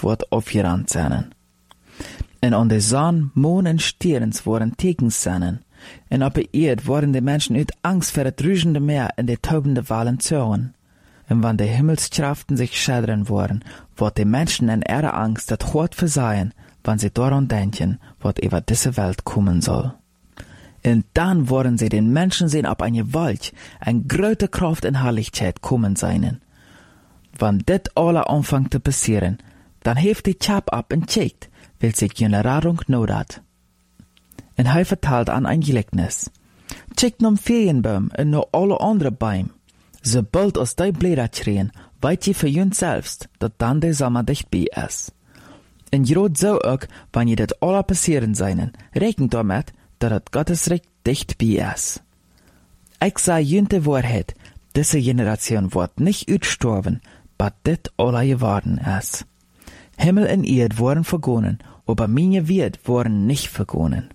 wordt aufgerannt zijn. En aan de zon, maan en sterens worden tekens zijn. En op de eerd worden de mensen uit angst voor het ruisende meer en de taubende walen zogen. En wanneer de himmelskraften zich schilderen worden, wordt de mensen in ihre angst dat God verzeihen, wanneer sie daran denken, wat über diese Welt kommen soll. Und dann worden sie den Menschen sehen op eine Gewalt, eine große Kraft und Herrlichkeit kommen sein. Wann dit alle anfangt te passieren, dann heeft die Chap ab und checkt, weil sich Generierung not hat. Und hij vertelt an ein Gleichnis. Checkt nom Ferienbaum und no alle andere Bäume. Sobald aus die Blätter schreien, weit je für jünd selbst, dat dann der Sommer dicht bei ist. Und grad so auch, wenn je dat alle passieren seinen, rechnet damit, dat het Gottesreich dicht bei ist. Ich sag jünd die Wahrheit, diese Generation wird nicht utstorben, aber dit alle geworden ist. Himmel und Erd worden vergonnen, aber meine Wert worden nicht vergonnen.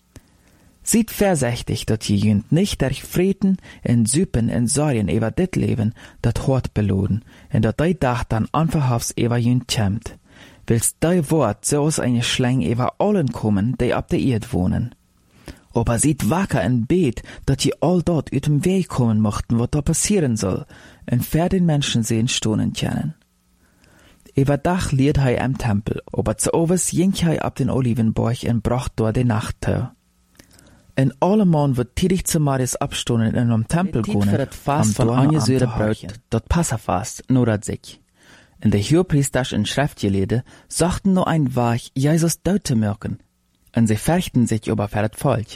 Seid vorsichtig, dat je jünd nicht durch Frieden en Süppen en Sorgen über dit Leben, dat Hort beloden, en dat die Dach dann anverhafts über jünd kämmt. Willst die Wort so aus eine Schlang über allen kommen, die ab der Erd wohnen. Aber seid wacker en bet, dat je all dort uit dem Weg kommen mochten, wat da passieren soll, en ver den Menschen sehen stonen können. Über Dach liert hei am Tempel, aber zu overs jink hei ab den Olivenborg en bracht dort die Nachttau. En allemal wird tidig zu Marius abstunden in einem Tempel gehen, für das Fast von angesühre Brot, dort Passafast, nur dat sich. In der Hohepriester in Schriftgelede sagten nur ein Wach, Jesus dort zu merken, und sie fürchten sich über für das Volk.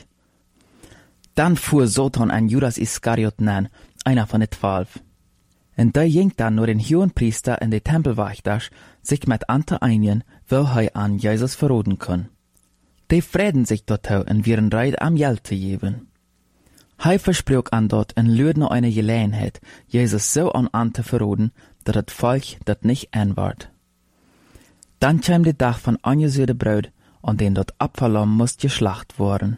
Dann fuhr Satan ein Judas Iskariot an, einer von den 12. Und der ging dann nur den Hohepriester in den Tempelwächter, sich mit Ante einigen, wo er an Jesus verroden kann. Die freden sich dort und wären bereit, am Geld zu geben. Hij versprach an dort und lüd noch eine Gelegenheit, Jesus so an zu verroden, dass das Volk dat nicht anward. Dann kam der Tag von angesührte Brot, und den dort Abfallam muss geschlacht worden.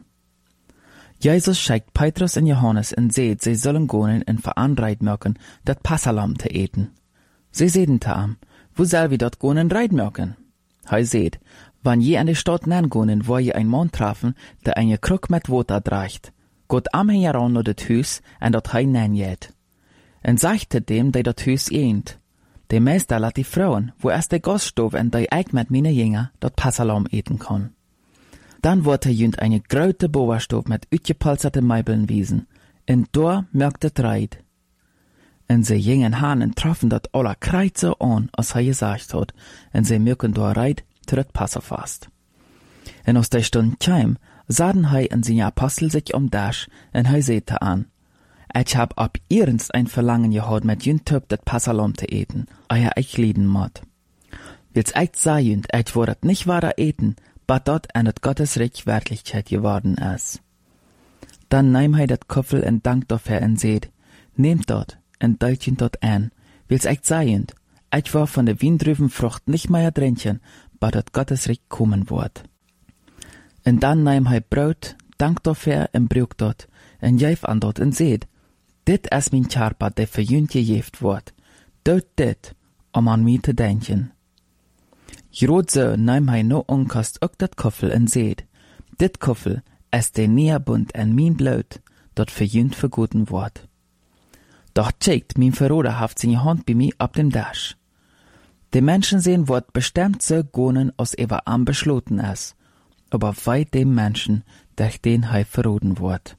Jesus schickt Petrus und Johannes und seht, sie sollen gehen und veranreit mögen, dat Passalam zu eten. Sie sehen am, wo soll wir dort gehen und reit mögen? Hij seht, wann je an die Stadt nangonen, wo je ein Mann trafen, der eine Krug mit Wasser dracht, geht am heran nur das Hus, und dort hei nanjet. Und sagte dem, der das Hus ehnt. Der Meister lat die Frauen, wo erst der Gaststoff und der Eik mit meine Jünger, dort Passalam eten kann. Dann wurde jünd eine große Boberstoff mit utgepolsterte Meibeln wiesen, und da merkt es reit. Und sie jingen Hanen trafen dort aller Kreuze an, als er gesagt hat, und sie merken da reit, tritt Passafast. Und aus der Stunde kam, sahen hei und seine Apostel sich dasch, und hei sehte an. Ich hab ab ihrens ein Verlangen gehad, mit jünd Töp dat Passalam zu eten, euer ich lieden mod. Wils echt sei jünd, ich wordet nicht wahrer eten, but dort an dat Gottesreich Wirklichkeit geworden ist. Dann nahm hei dat Köffel und dankt dafür und seht, nehmt dort, und deilt jünd dort an, wils echt sei jünd, ich war von der Windrübenfrucht nicht mehr drinchen, but dat Gottesreich kommen wird. Und dann nahm hei Brot, dankt dafür und brüch dort, und jäf an dort und seht, dit is mein Charpa, der für jünd gejeft wird. Dort dit, an mich zu denken. Grad so nahm hei no unkast ook dat Koffel und seht, dit Koffel is der Näherbund an mein Blut, dort für jünd verguten wird. Doch checkt mein Verroder haft seine Hand bei mir ab dem Dasch. Die Menschen sehen wird bestimmt so gonen, als er am beschloten ist, aber weit dem Menschen, durch den hei verroden wird.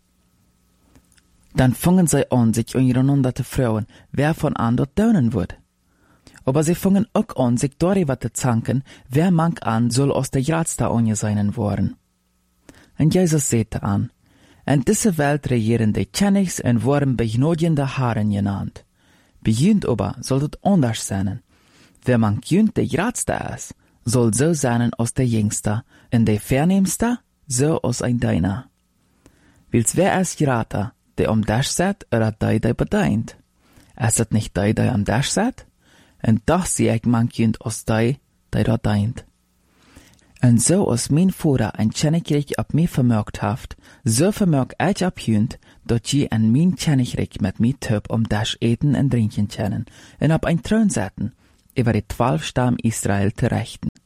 Dann fangen sie an, sich untereinander zu fragen, wer von an dort dönen wird. Aber sie fangen auch an, sich darüber zu zanken, wer manch an soll aus der Gradsta angeseinen worden. Und Jesus sagte an, in dieser Welt regieren die Königs und worden begnadiende Haaren genannt. Bei jünd aber soll das anders sein. Wer manch jünd der Gradsta ist, soll so sein aus der Jüngste, und der Vernehmste so aus ein Deiner. Wils wer ist Gerater, der am Dasch sat, oder der bedeint? Ist es nicht der am Dasch sat? Und doch sehe ich manch jünd aus der da deint. Und so aus mein Vater ein Königreich ab mir vermögt haft, so vermög ich ab jünd, dort je an mein Königreich mit mir Töp am Dasch eten und trinken können, und ab ein Thron setzen, über die 12 Stamm Israel zu rechten.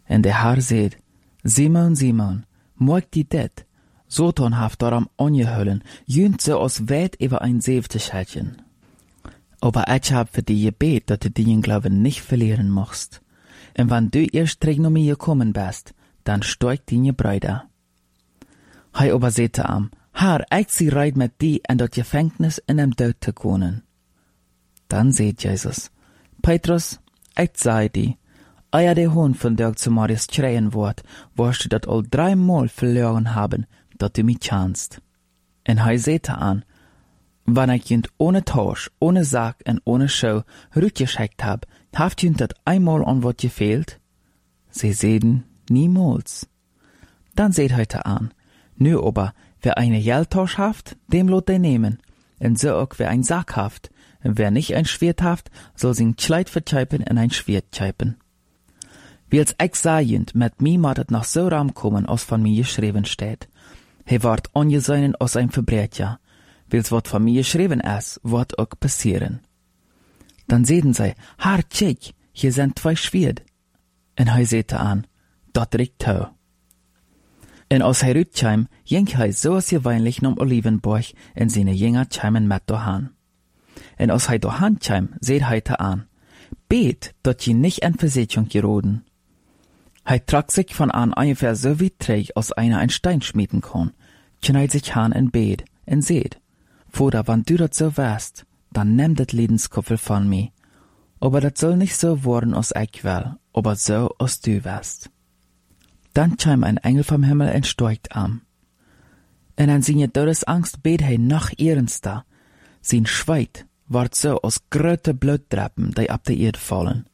En de Herr seht, Simon, Simon, moik die det, Satan haft daram ongehullen, jünt so aus weit über ein Säfteschälchen. Aber ich hab für die gebet, dass du den Glauben nicht verlieren musst. Und wenn du erst terug nach mir gekommen bist, dann steigt deine Brüder. Hei aber sagte am, Herr, ich sie reit mit die in das Gefängnis in dem Tod zu können. Dann seht Jesus, Petrus, ich sei die, euer der Hund von der zu Marius schreien wird, wirst du das all 3 Mal verloren haben, dass du mich kannst. Und hei sagte an, wenn ich jünt ohne Tausch, ohne Sack und ohne Show rückgeschickt hab, habt jünt das einmal an was gefehlt? Sie sehen, niemals. Dann seht heute an, nu aber, wer eine Geldtausch haft, dem lot er nehmen, und so auch wer ein Sack haft, und wer nicht ein Schwert haft, soll sein Kleid vertscheipen und ein Schwert tscheipen. Wie als ich sahend, mit mir mat het noch so ram kommen, als von mir geschrieben steht. He ward angesehen aus ein Verbrecher. Wils wat von mir geschrieben ist, wird auch passieren. Dann sehen sie, Herr, check, hier sind 2 Schwert. Und he sagte an, dat riecht tau. Und aus he rütscheim, ging he so als gewöhnlich nom Olivenburg in seine Jünger cheimen mit dohan. Und aus he dohan cheim, seht he an, bet, dat je nicht in Versetzung geroden. He trag sich von an ungefähr so wie träg aus einer ein Stein schmieden kann, knallt sich han in Bett, und seht, Vater, wann du dat so wärst, dann nimm dat Lebenskoffel von mir. Aber dat soll nicht so worden, als ich will, aber so, als du wärst. Dann scheim ein Engel vom Himmel und steigt am. Und an seine Todesangst bet he noch ernster. Sein Schweit ward so aus gröte Blutdreppen, die ab der Erde fallen.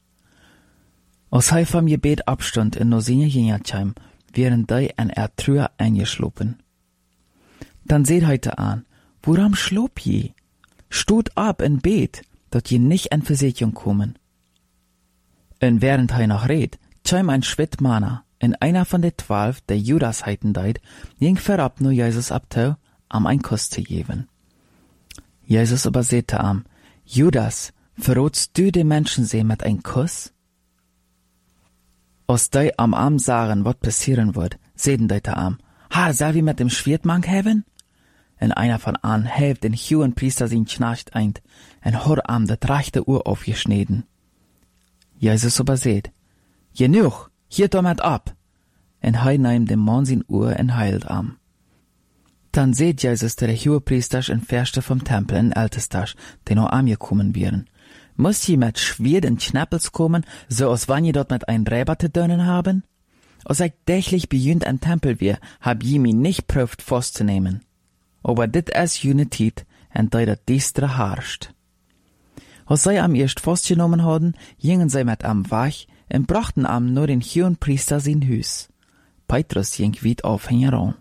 Als he vom Gebet abstund und nur seine Jünger scheim, wären die an Trühe eingeschlopen. Dann seht heute an, woran schlob je? Stut ab in Bet, dat je nicht in Versetzung kommen. Und während he noch red, scheim ein Schwittmanner, in einer von den 12, der Judas heiten deit, ging verab nur Jesus abtau, ein Kuss zu geben. Jesus aber sagte am, Judas, verrotst du die Menschen sehen mit ein Kuss? Als die am Arm sagen, wat passieren wird, sehen die am, ha, soll wir mit dem Schwertmann haben? Und einer von an helft den hohen Priester sein Schnarcht ein, und hor am das rechte Ohr aufgeschnitten. Jesus aber seht, genug, hier damit ab, und he nahm dem Mann sein Ohr und heilt am. Dann seht Jesus der hohe Priester und Fürste vom Tempel in Ältestach, die noch angekommen wären. Muss je mit Schwert und Schnappels kommen, so als wann je dort mit ein Räber zu dönen haben? Als ich täglich bejünt ein Tempel wär, hab je mich nicht prüft festzunehmen. Aber dit is Unität, en die dat diestre herrscht. Als sie am erst festgenommen hadden, gingen sie mit am weg und brachten am nur den hohen Priester sein Hus. Petrus ging weit auf heran.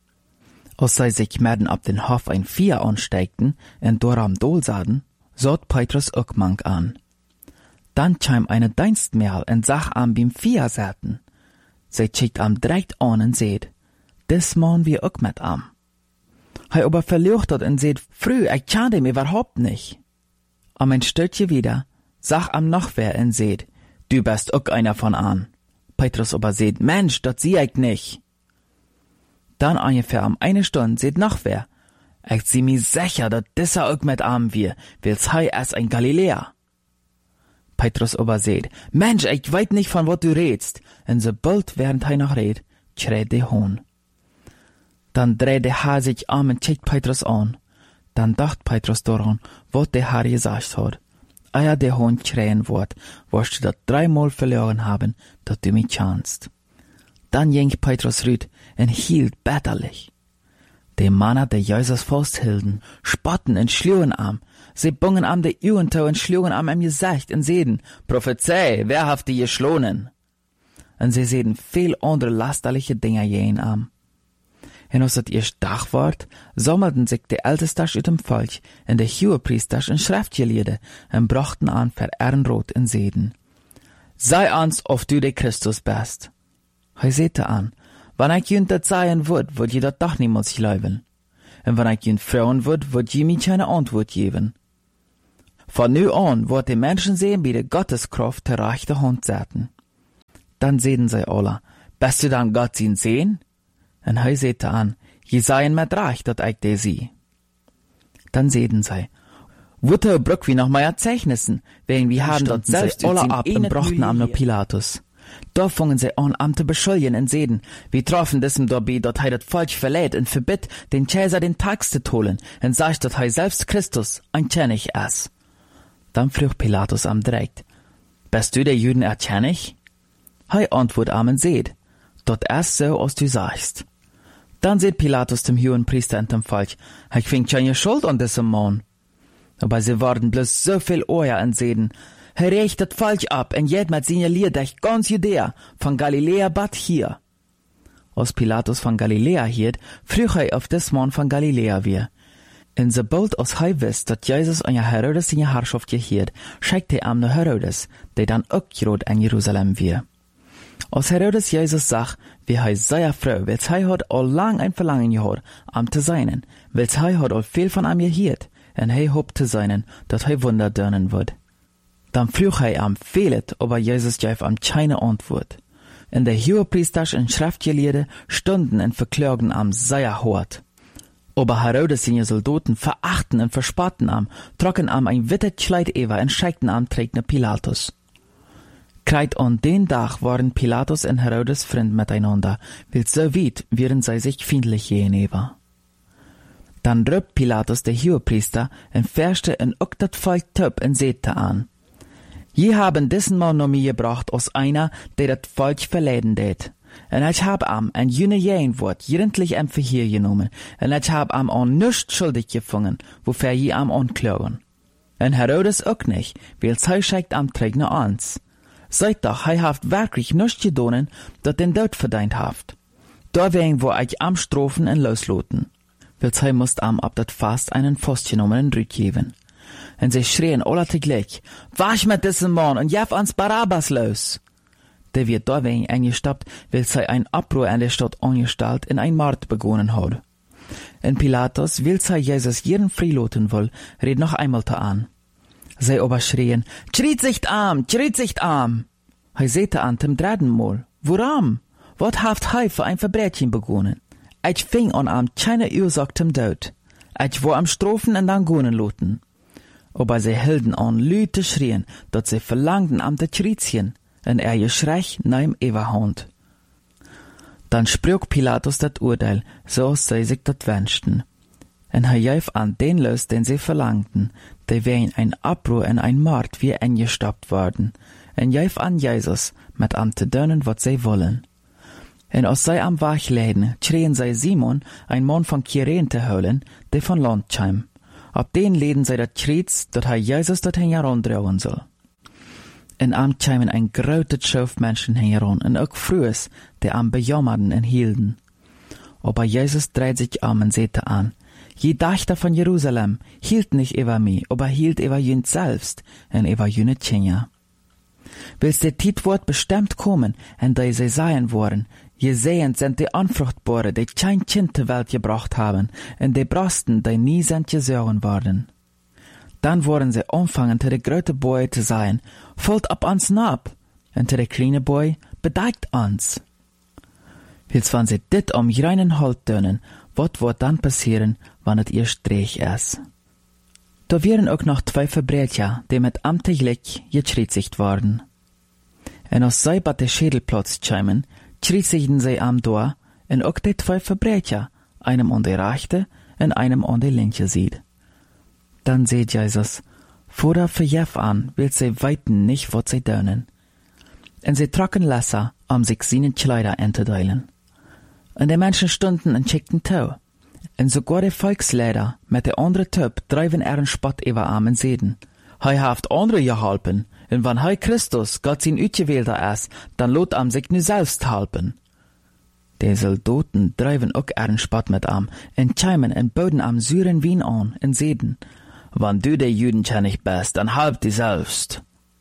Als sie sich mitten ab den Hof ein Vieh ansteigten und dort am Dol sahen, sot Petrus auch mank an. Dann kam eine Dienstmädel und sah am beim Vieh saten. Sie schickt am direkt an und seht, des Mann wir auch mit am. He aber verleuchtet und seht, früh, ich kann dem überhaupt nicht. Am ein Stütchen wieder, sag am noch wer und seht, du bist auch einer von an. Petrus aber seht, Mensch, dat sieh ich nicht. Dann ungefähr am eine Stunde seht noch wer. Ich sieh mi sicher, dat dieser auch mit am wir, wils hei erst ein Galiläer. Petrus aber seht, Mensch, ich weiß nicht, von wat du redst. Und so bald während hei noch red, schreit der Hohn. Dann dreht der Herr sich um und checkt Petrus an. Dann dacht Petrus daran, was der Herr gesagt hat. Ehe der Hund schreien wird, wirst du das 3 Mal verloren haben, dass du mich kannst. Dann ging Petrus rüt und hielt bitterlich. Die Männer, die Jesus festhielten, spotten und schlugen am. Sie bungen am die Augen zu und schlugen am im Gesicht und sehen, Prophezei, wer haft die geschlonen? Und sie sehen viel andere lasterliche Dinge jeden am. Und als es erst Tag ward, sammelten sich die Ältesten uit dem Volk und die Hohepriester und Schriftgelehrten und brachten an für Ehrenrot und Seden. Sei ans, ob du der Christus bist. He sagte an, wenn ich jünt das sein würd je das doch niemals glauben. Und wenn ich jünt fragen würd je mir keine Antwort geben. Von nu an wird die Menschen sehen, wie die Gotteskraft der rechte Hand setzen. Dann sehen sie alle, bist du dann Gott sin sehen? En hij zette an, je seien met recht, dat ik de zie. Dann sehen sie, Wutte brück wie nach meier Zeichnissen, wegen wir haben dort selbst alle ab und brachten am no Pilatus. Da fungen sie an, am zu beschuldigen und seden, wir trafen diesem dabei, dat hij dat falsch verlädt und verbitt, den Cäsar den Tax zu holen, und sagt, dat hij selbst Christus ein König ist. Dann frug Pilatus am direkt, bist du der Juden König? Hij antwort am und seht, dat ist so, als du sagst. Dann seht Pilatus dem hohen Priester und dem Volk, ich fing keine Schuld an diesem Mann. Aber sie waren bloß so viel Euer und sehen, er richtet falsch ab und jedmal signaliert euch ganz Judäa, von Galiläa bat hier. Als Pilatus von Galiläa hielt, frug er auf des Mann von Galiläa wir. Und sobald als er wisst, dat Jesus an Herodes in Herrschaft gehielt, schickt er am nach Herodes, der dann auch gerot in Jerusalem wir. Als Herodes Jesus sagt, wie er sehr froh, weil er hat all lang ein Verlangen gehad, am zu seinen, weil er hat all viel von ihm gehielt, und er hofft zu seinen, dat er Wunder dörnen wird. Dann frug er am fehlet, ob Jesus gab am keine Antwort. Und der Hohepriester und Schriftgelehrte stunden und verklagen am sehr hart. Aber Herodes seine Soldaten verachten und verspotten am, trocken am ein wittes Kleid über und schickten am trägne Pilatus. Kreit an den Tag waren Pilatus und Herodes Freund miteinander, weil so weit wären sie sich feindlich gegenüber. Dann rübt Pilatus der Hohepriester und färschte ein oktat Volk Töp und sehte an. Je haben diesen Mann noch mir gebracht als einer, der das Volk verleiden det. Und ich hab am ein jüne Jänwort jugendlich am Verhör genommen, und ich hab am an nichts schuldig gefunden, wofür je am anklagen. Und Herodes auch nicht, weil sie schickt am trägner ans. Seid doch, hij haft wirklich nichts gedonen, dat den Tod verdient haft. Deswegen wo ich am Strofen en losloten. Weil hij musst am ab dat Fast einen festgenommenen Rück geben. Und sie schrien alle teglich, wasch mit diesem Mann und jef ans Barabbas los. Der wird deswegen eingestoppt, weil sie ein Abbruch in der Stadt angestellt in ein Mord begonnen hat. Und Pilatus, weil sie Jesus jeden freiloten will, red noch einmal da an. Sie aber schrien, Schritt arm! Hij sehte an dem dritten Mal, woran? Wat haft hij für ein Verbrechen begonnen? Ich fing an am keine Ursache zum Tod. Ich war am Strofen und dann gonen loten. Aber sie hielten an Lüte schrien, dat sie verlangten am de Schritzchen, und geschrei nahm Everhand. Dann sprach Pilatus das Urteil, so als sie sich dat wünschten. Und er gab an den los, den sie verlangten, der wegen ein Abbruch und ein Mord wie eingestoppt worden, und gab an Jesus, mit am zu dönen, wat sie wollen. Und als sie am Wach läden, schrien sie Simon, ein Mann von Kyrene zu holen, der von Land kam. Ab den läden sie dat Schriez, dat Jesus dorthin herandrehen soll. Und am kamen ein großes Schauf Menschen heran, und auch Frühes, die am bejammerten und hielten. Aber Jesus dreht sich und sehte an, je Dächter von Jerusalem hielt nicht über mich, aber hielt über jünd selbst und über jüne Kinder. Willst der Tietwort bestimmt kommen, und die sie sein wollen, je sehend sind die Unfruchtbare, die kein Kind zur Welt gebracht haben, und die Brasten, die nie sind gesören worden. Dann wollen sie anfangen, zu der großen Boy zu sein, folgt ab ans Nab, und zu der kleine Boy bedeckt ans. Willst wenn sie dit am reinen Halt tönen, wat wird dann passieren, wann es ihr Strich ist? Da wären auch noch 2 Verbrecher, die mit amtlich geschritzigt worden. Und als sie bei der Schädelplatz kämen, schritzigten sie am Tor, und auch die 2 Verbrecher, einem an der rechte und einem an der linke sieht. Dann seht Jesus, Vorder für Jeff an, will sie weiten nicht, wat sie dönen. Und sie trocken Lesser, sich seine Kleider entteilen. Und die Menschen stunden und schickten Tau. Und sogar die Volksleder mit der andere Typ treiben ihren Spott über armen Seden. Hei haft andere gehalpen, und wenn hei Christus Gott sein Utgewählter ist, dann lot am sich nu selbst halpen. Die Soldaten treiben auch ihren Spott mit am, und cheimen und boden am süren Wien an, und seden, wenn du der Judenkönig bist, dann halb die selbst.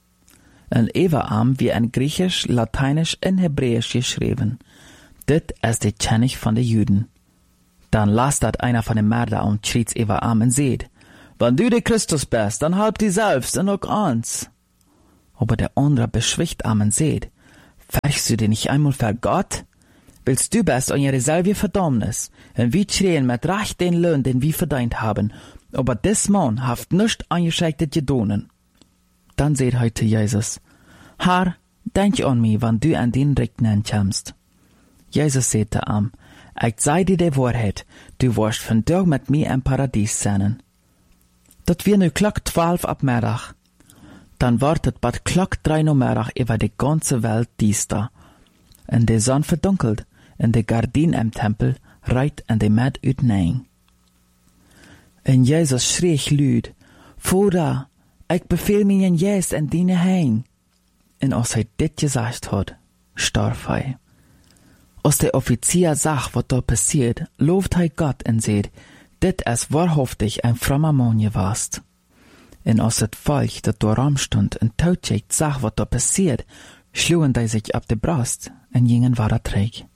Und Everarm wie ein Griechisch, Lateinisch und Hebräisch geschrieben. Dit ist der König von den Juden. Dann las dat einer von den Mörder und schriet's Everarm und seht, wenn du der Christus bist, dann halb die selbst und auch uns. Aber der andere beschwicht am und seht, Färchst du dir nicht einmal für Gott? Willst du best an ihre selbe Verdammnis, und wir schreien mit Recht den Lohn, den wir verdient haben, aber des Mann haft nicht angeschickt gedonen. Dann seht heute Jesus, Herr, denk an mich, wann du an den Regnen kommst. Jesus sagte ihm, ich sei dir die Wahrheit, du wirst vandaag mit mir im Paradies sein. Dat wir nu Klock 12 ab Mittag. Dann wird het bad Klock 3 Uhr Mittag über die ganze Welt düster. Und die Sonne verdunkelt, und die Gardine im Tempel reit in die Met uitnein. Und Jesus schrie laut, Vater, ich befehl mir in Jes in deine Hein. Und als dit gesagt hat, starb er. Als der Offizier sah, was da passiert, lobt Gott und sagt, dit ist wahrhaftig ein frommer Mann gewesen. Und als het Volk, dat da rumstund und totschickt, sah, was da passiert, schlugen die sich ab die Brust und gingen weiter träg.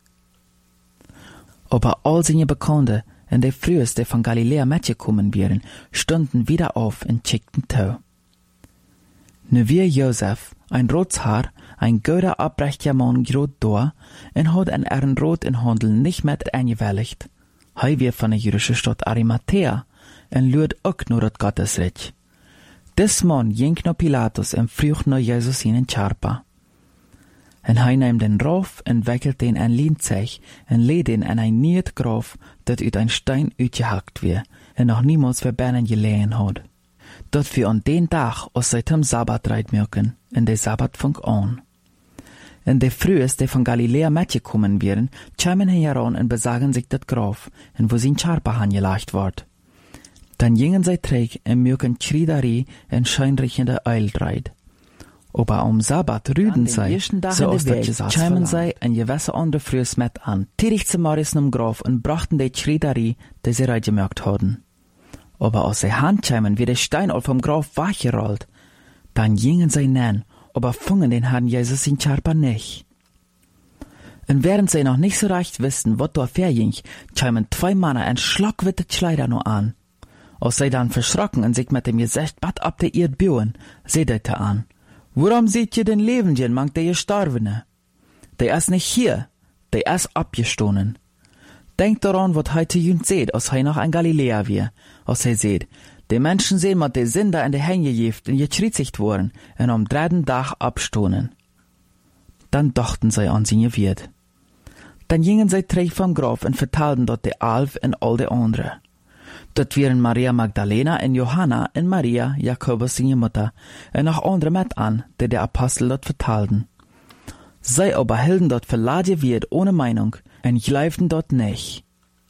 Aber all seine Bekannte und die früheste von Galiläa mitgekommen wären, stunden wieder auf und schickten tau. Nu wie Josef, ein Rotshaar, ein guter, abrechter Mann, grot da, und hat an ihren Rot in Handel nicht mit eingewilligt. Hij wie von der jüdischen Stadt Arimathea, und lürt auch nur das Gottesreich. Des Mann ging nach Pilatus und frug nach Jesus in Charpa. Und hij nahm den Rauf und wickelt den in Lienzech und led den in ein niet Graf, dat uit ein Stein uitgehackt wie, und noch niemals verbannen gelegen hat. Dat wir an den Tag aus seit Sabbat reit merken, und der Sabbat fang an. Und die früheste von Galiläa mitgekommen wären, kamen heran und besagen sich das Graf, und wo sie in Charpa angelegt ward. Dann gingen sie träg und merken Schriederei und scheinriechende Eildreit. Aber Sabbat rüden sie, so aus der Gesetz kamen sie und gewisse andere Frühs mit an, tirig zu Morrison Graf und brachten die Schriederei, die sie reingemerkt hatten. Aber als sie handkamen, wie der Stein all vom Graf wachgerollt, dann gingen sie nen, aber fungen den Herrn Jesus in Charpa nicht. Und während sie noch nicht so recht wussten, was da verging, kamen 2 Männer und schlagwitte Kleider nur an. Als sie dann verschrocken und sich mit dem Gesicht bad ab der Erd bühen, sedete an, warum seht ihr den Lebenden, mank der Gestorbene? Der ist nicht hier, der ist abgestohlen. Denkt daran, was heute jüngst seht, als er noch ein Galiläa wir, als er seht, die Menschen sehen, mit die Sünder in die Hände gejeft und gekriezigt worden und am 3. Tag abstohlen. Dann dachten sie an seine Wirt. Dann gingen sie träg vom Graf und vertalten dort die Alf und all die andere. Dort wären Maria Magdalena und Johanna und Maria, Jakobus seine Mutter, und noch andere mit an, die der Apostel dort vertalten. Sie aber hielten dort verlade wird ohne Meinung und gleiften dort nicht.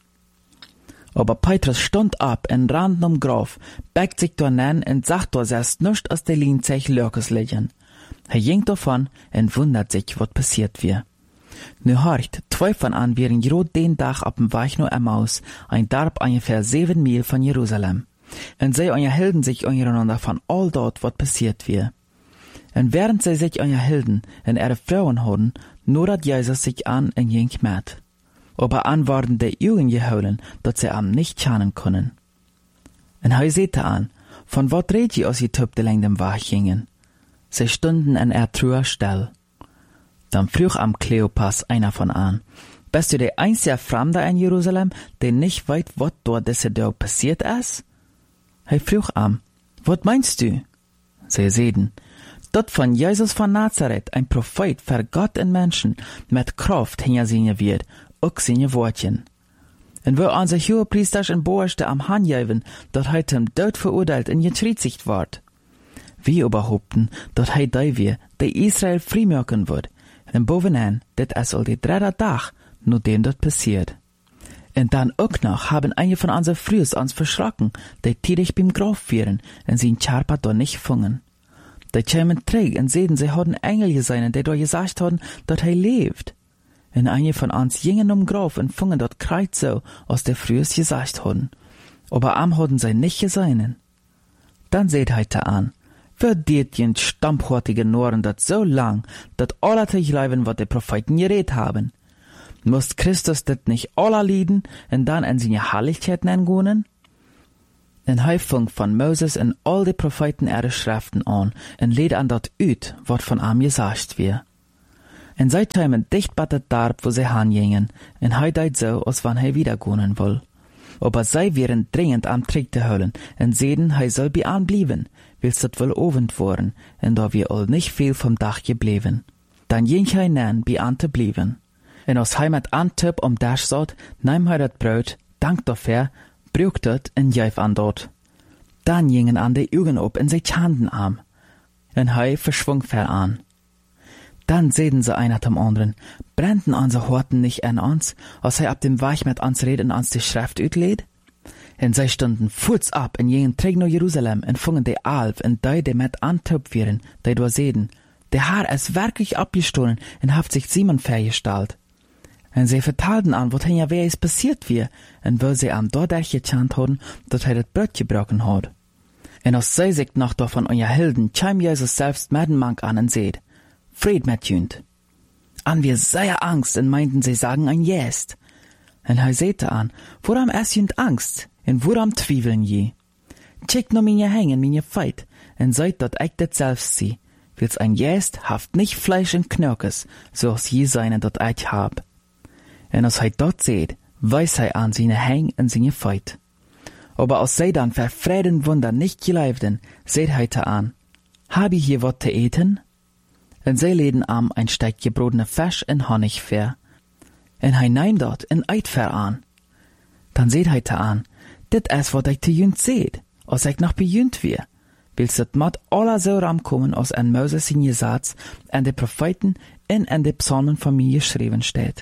Aber Petrus stund ab und rannte um Graf, beckt sich dort nen und sagt dort erst nicht aus der Lienzech Lörkes liegen. Er ging davon und wundert sich, was passiert wir. Nu horcht, 2 von an wären grad den Tag ab dem Weg nur Emmaus, ein Darb ungefähr 7 Mil von Jerusalem. Und sie unterhielten sich untereinander von all dort, was passiert wir. Und während sie sich unterhielten und ihre Frauen hatten, nur dat Jesus sich an und ging mit. Aber an waren die Jungen geholen, dat sie am nicht schauen können. Und er sagte an, von wat red je als die Töpte lang dem Weg gingen? Sie stunden an truer Stell. Dann frug am Kleopas einer von an, bist du der einzige Fremde in Jerusalem, der nicht weiß, was dort diese Tag passiert ist? Er frug am, was meinst du? Sie sehen, dort von Jesus von Nazareth, ein Prophet für Gott und Menschen, mit Kraft hingesehen wird, auch seine Wortchen. Und wo unser Hohepriester und Boerste am Handjeven, dort heute im Tod verurteilt und gekreuzigt ward. Wir behaupten, dort heute da wir, der Israel freimachen wird. Und bovenaan, dit is al die 3. Tag, nachdem das passiert. Und dann auch noch haben einige von unseren Frühs uns verschrocken, die tidig beim Graf wären, und sie in Charpa dort nicht fungen. Die kämen träg und sehen, sie hatten Engel gesehen, die dort gesagt hatten, dass er lebt. Und einige von uns gingen Graf und fungen dort kreuz so, als der Frühs gesagt hatten. Aber am hatten sie nicht gesehen. Dann seht heute an, verdient jen stampfhortige Noren dat so lang, dat alle Teichleiben, wat die Propheten geredet haben. Muss Christus dat nicht alle lieden und dann in seine Herrlichkeit nennen? In Häufung von Moses und all die Propheten ihre Schriften an und lädt an dat ut, wat von ihm gesagt wird. En zij kwamen dicht bij het dorp wo sie hingingen, en hij deed zo, als wann hij wiedergehen will. Aber zij wären dringend am Trick te houden, en zeiden, hij soll bij aan blijven, wils het wel ovend worden, en da wir al nicht veel vom Dach gebleven. Dan ging hij nan bij aan te blijven. En als hij met antip om dash zat, nam hij dat brood, dank dafür, brukt het en geef aan dat. Dan gingen aan de Augen op en zij handen aan. En hij verschwung ver aan. Dann sehen sie einer zum anderen, brennten unsere Horten nicht an uns, als hij ab dem Weg mit uns redet und uns die Schrift uitleed? En zij stunden voets ab en gingen terug naar Jeruzalem en vungen die Alf en die met antub wären, die dort sehen. Der Herr ist wirklich abgestohlen en haft sich Simon vergestalt. En sie vertalten an, wat hen ja wer is passiert wir, en wo sie am dordach gechant hadden, dat hij dat Brot gebrochen had. En als zij zich noch davon euer Helden, chim Jesus selbst met een Mank an en seht, Fried met jünt. An wir sehr Angst en meinten sie sagen ein Jest. En hij sehte an, woran es jünt Angst, en woran twieveln je? Checkt no minje hängen, minje feit, en seid dat ich dat selbst sie, wils ein Jest haft nicht Fleisch en Knörkes, so als je seine dat ich hab. En als hij dat seht, weiß hij an seine Häng en seine feit. Aber als zij dan verfreden Wunder nicht geleifden, seht hij te an, hab ich hier wat te eten? En zij leden am ein Steak gebrodene Fisch en Honig ver. En hij neemt dat en eit ver aan. Dan seht hij te aan, dit is wat ik te jünt seht, als ik nog bejünt weer. Wils het mat aller so ramkommen, als en Moses in Jesaats en de Propheten en de Psalmen van mir geschreven steht.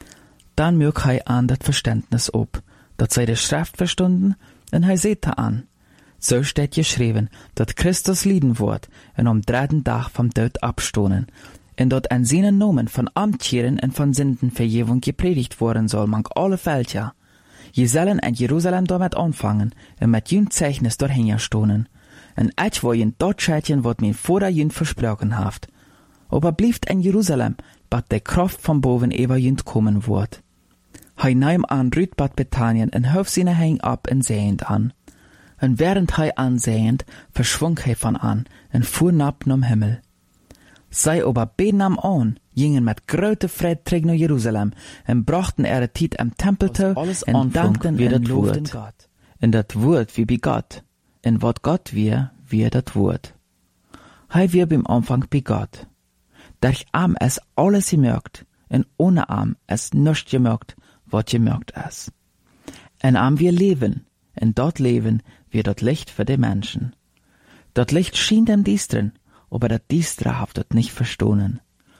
Dan mög hij aan dat Verständnis op, dat zij de Schrift verstunden, en hij seht te aan. So steht geschrieben, dat Christus lieden wordt en om dritten Tag vom Tod abstohnen, en dat an seinen Nomen von Amtscheren en von Sündenvergebung gepredigt worden soll, mank alle Völker. Je zullen in Jerusalem damit anfangen, en met jün Zeichnis dorthin stohnen. En etch wo jün dort schätjen, wat min vorder jün versprochen haft. Aber blieft in Jerusalem, bat de Kraft von boven eber jün kommen wordt. Hij nahm an Rüd bad Bethanien en hof seine Heng ab en sehend an. En während hij ansehend, verschwung hij van an en fuhr nab nom Himmel. Zij aber beden am an, gingen met grote Fred terug naar Jeruzalem en brachten ihre Tiet am Tempel toe en dankten en loofden Gott. En dat woord wie bij Gott, en wat Gott wie dat woord. Hij wie beim Anfang bij Gott. Durch am es alles gemerkt, en ohne am es nichts gemerkt, wat gemerkt is. En am wir leben, en dort leben wir dat Licht für die Menschen. Dat Licht schien dem Diestren, aber dat Diestre haft dat nicht verstohlen.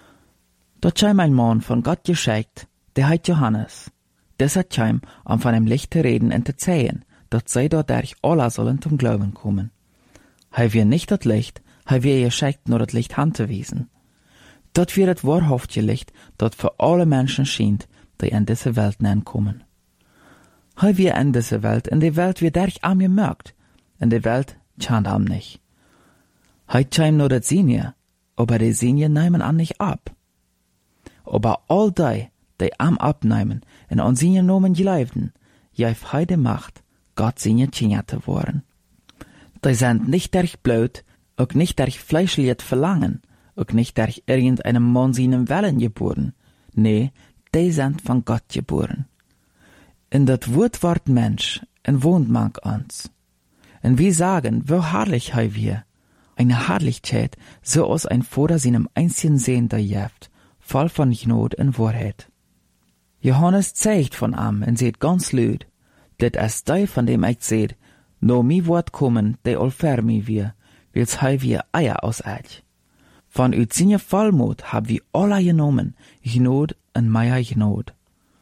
Dort scheim ein Mann von Gott geschickt, der heißt Johannes. Deshalb scheim von dem Licht te reden en te zähen, dat zij dadurch alle sollen zum Glauben kommen. Hij wir nicht dat Licht, hij wir geschickt nur dat Licht handzuwiesen. Dat wir het wahrhaftige Licht, dat für alle Menschen schient, die in diese Welt kommen. Hij wir in diese Welt, in die Welt wird derch am gemerkt, in die Welt schand am nicht. Hij scheim nur dat Sinje, aber die Sinje nehmen an nicht ab. Aber all die am abnehmen en an Sinje nomen geleifden, jäf hij de Macht, Gott Sinje tjenja te worden. Die sind nicht derch blöd, ook nicht derch fleischliet verlangen, ook nicht derch irgendeinem Mann seinen Wellen geboren. Nee, die sind von Gott geboren. In dat Wort ward Mensch en wohnt mank uns. En wir sagen, wo herrlich hei wir. Eine Herrlichkeit, so aus ein Vater seinem einzigen Sehender jeft, voll von Gnade en Wahrheit. Johannes zeigt von am en seht ganz lüd, dit es die von dem ich seht, no mi Wort kommen, die all fer mi wir, wils hei wir Eier aus eich. Von ut sinje Vollmut hab wir alle genommen, Gnade en Meier Gnade.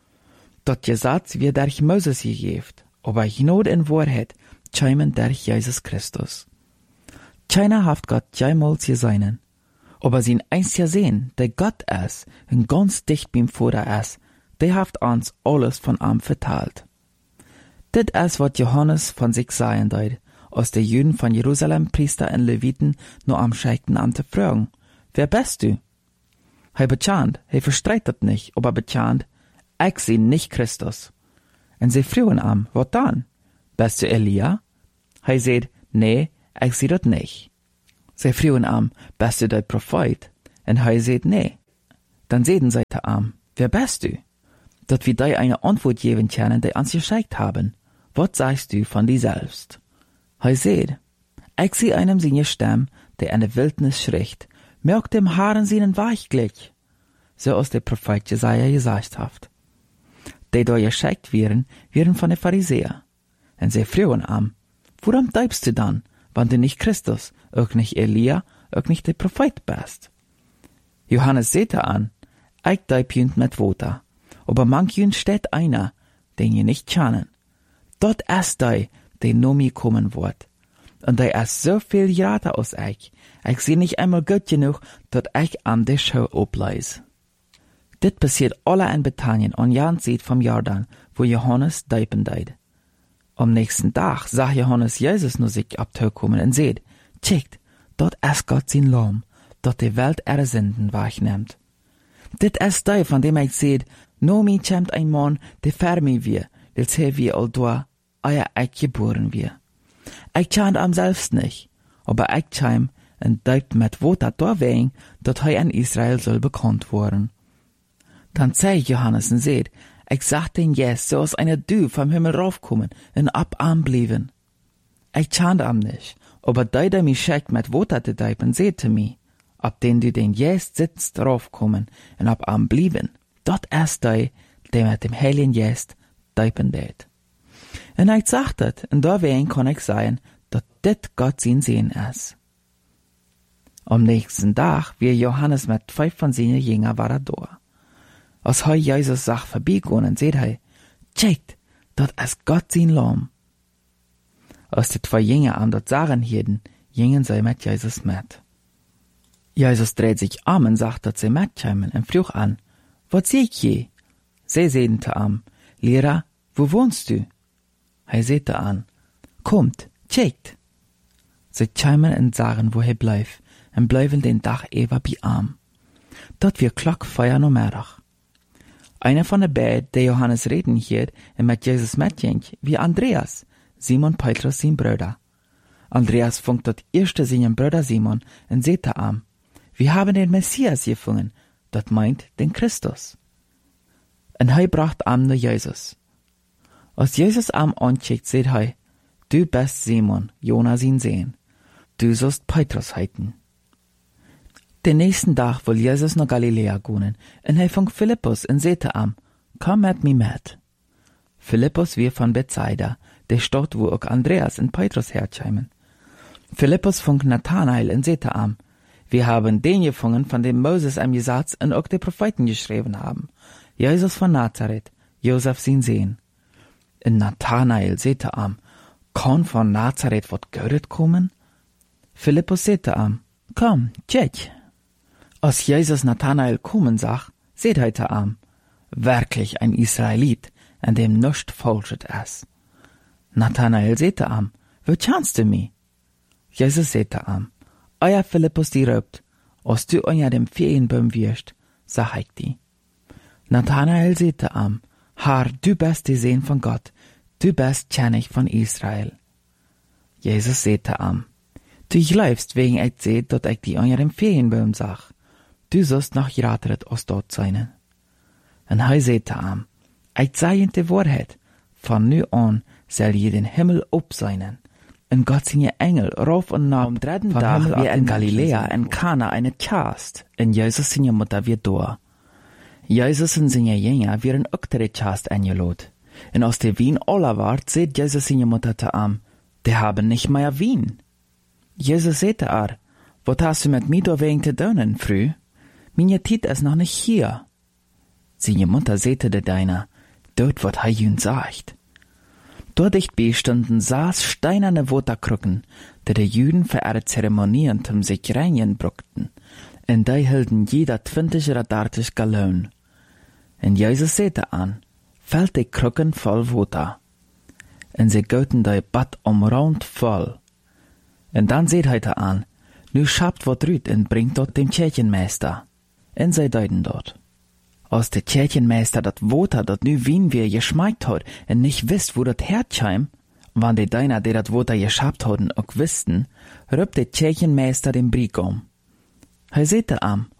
Dat Gesetz wird durch Moses gegeben, aber Gnade en Wahrheit scheimen durch Jesus Christus. Keiner haft Gott jemals geseinen, aber sein einziger Sehen, der Gott ist, und ganz dicht beim Vater ist, der haft uns alles von ihm verteilt. Dit ist, was Johannes von sich sagen deut, als die Juden von Jerusalem, Priester und Leviten, nur am Scheikten an zu fragen, wer bist du? Hij betjant, hij verstreitet nicht, aber betjant, ich sie nicht Christus. Und sie fragen am, wat dann? Bist du Elia? Hij sagt, nee, ich sie dat nicht. Sie fragen am, bist du der Prophet? Und hij sagt, nee. Dann sehen sie am, wer bist du? Dat wir dir eine Antwort geben können, die uns geschickt haben. Was sagst du von dir selbst? Hij seht, ich sehe einem seine Stimme, der in der Wildnis schricht, merkt dem Haaren seinen Weichglück. So als der Prophet Jesaja gesagt hat. Die da geschickt werden von den Pharisäern. Und sie fragen am, warum bleibst du dann, wenn du nicht Christus, auch nicht Elia, auch nicht der Prophet bist? Johannes sagte an, ich bleib jünd mit Wasser, aber manch jünd steht einer, den ihr nicht kennen. Dort ist der noch mir kommen wird. Und der ist so viel grater als ich seh nicht einmal gut genug, dat ich an der Schau obleis. Dit passiert alle in Bethanien an Jan Seed vom Jordan, wo Johannes deipen deid. Am nächsten Tag sah Johannes Jesus nur sich abzukommen und seht, checkt, dort ist Gott sein Lamm, dort die Welt ihre Sünden wahrnimmt. Dit ist der, von dem ich seht, no mi kämmt ein Mann, der für mich wir, als wir all da, euer ich geboren wir. Ich kennt am selbst nicht, aber ich käm und deipt mit Wasser da wegen, dat in Israel soll bekannt worden. Dann zei Johannes und seht, ich sag den Jes, so als eine Du vom Himmel raufkommen und abarm blieben. Ich kennt am nicht, aber der mich schickt mit Wasser zu deipen, seht mi, ab den du den Jes sitzt raufkommen und abarm blieben, dort ist der mit dem Heiligen Jes deipen det. Und ich sag dat, und da wegen kann ich sagen, dat dit Gott sein Sehen ist. Am nächsten Tag, wie Johannes mit 5 von seinen Jüngern war da. Als er Jesus sag vorbeigegangen, seht er, checkt, dat ist Gott sein Lamm. Als die 2 Jünger an dort sagen hielten, gingen sie mit Jesus mit. Jesus dreht sich um und sagt, dass sie mitkommen und frug an, was sehe ich je? Sie sagten am, Lehrer, wo wohnst du? Er sagte an, kommt, checkt. Sie kamen und sagen, wo er bleibt, und bleiben den Tag über bei ihm. Dort wir Glock feiern am Mittag. Einer von den beiden, der Johannes reden hielt und mit Jesus mitging, wie Andreas, Simon Petrus sein Bruder. Andreas funkt dort erste seinen Bruder Simon und sagte ihm, wir haben den Messias gefunden, das meint den Christus. Und er bracht ihm nur Jesus. Als Jesus ihm ancheckt, sagt er, du bist Simon, Jonas sein Sohn. Du sollst Petrus heiten. Den nächsten Tag will Jesus nach Galiläa gehen, und er fängt Philippus und sagte ihm, komm mit mir mit. Philippus wir von Bethsaida, der Stadt, wo auch Andreas und Petrus herkämen. Philippus fängt Nathanael und sagte ihm, wir haben den gefunden, von dem Moses im Gesetz und auch die Propheten geschrieben haben. Jesus von Nazareth, Josef sein Sohn. Und Nathanael sagte ihm, kann von Nazareth was Gutes kommen? Philippus sagte ihm, komm, check. Als Jesus Nathanael kommen sah, seht er ihm, wirklich ein Israelit, an dem nichts Falsches ist. Nathanael sagte ihm, wo kennst du mich? Jesus sagte ihm, euer Philippus die raubt, als du unter dem Feenbaum wirst, sag ich dir. Nathanael sagte ihm, Herr, du bist der Sohn von Gott, du bist König von Israel. Jesus sagte ihm, du glaubst, wegen ich seh, dass ich die unter dem Feenbaum sag. Du sollst noch gerattet aus dort sein. Und er sagte ihm, ich sage in die Wahrheit, von nu an soll je den Himmel abseinen. Und Gott seine Engel rauf und nach am 3. Tag wie in Galiläa in Kana eine Chast, und Jesus seine Mutter wird da. Jesus und seine Jünger werden auch der Chast eingeladen. Und aus der Wien aller wart, seht Jesus seine Mutter zu ihm, die haben nicht mehr Wien. Jesus sagte was hast du mit mir da wegen zu tun, früh? Meine Zeit ist noch nicht hier. Seine Mutter sagte der Deiner, dort wird er jün sagt. Dort dicht bestanden saß steinerne Waterkrücken, die Juden für ihre Zeremonien zum sich reinigen brauchten, und die hielten jeder 20 oder 30 Gallonen. Und Jesus sagte an, fällt die Krücken voll Wasser. Und sie goten die Bad umrund voll. Und dann seht er an, nu schabt wat rüt und bringt dort dem Kirchenmeister. Und sie deuten dort. Als der Kirchenmeister dat Wasser, dat nu Wien wir geschmeckt hat, und nicht wisst, wo dat herkäm, wann die Deiner, die dat Wasser geschabt hatten, auch wüssten, rübt der Kirchenmeister den Brieg um. Er sagte ihm,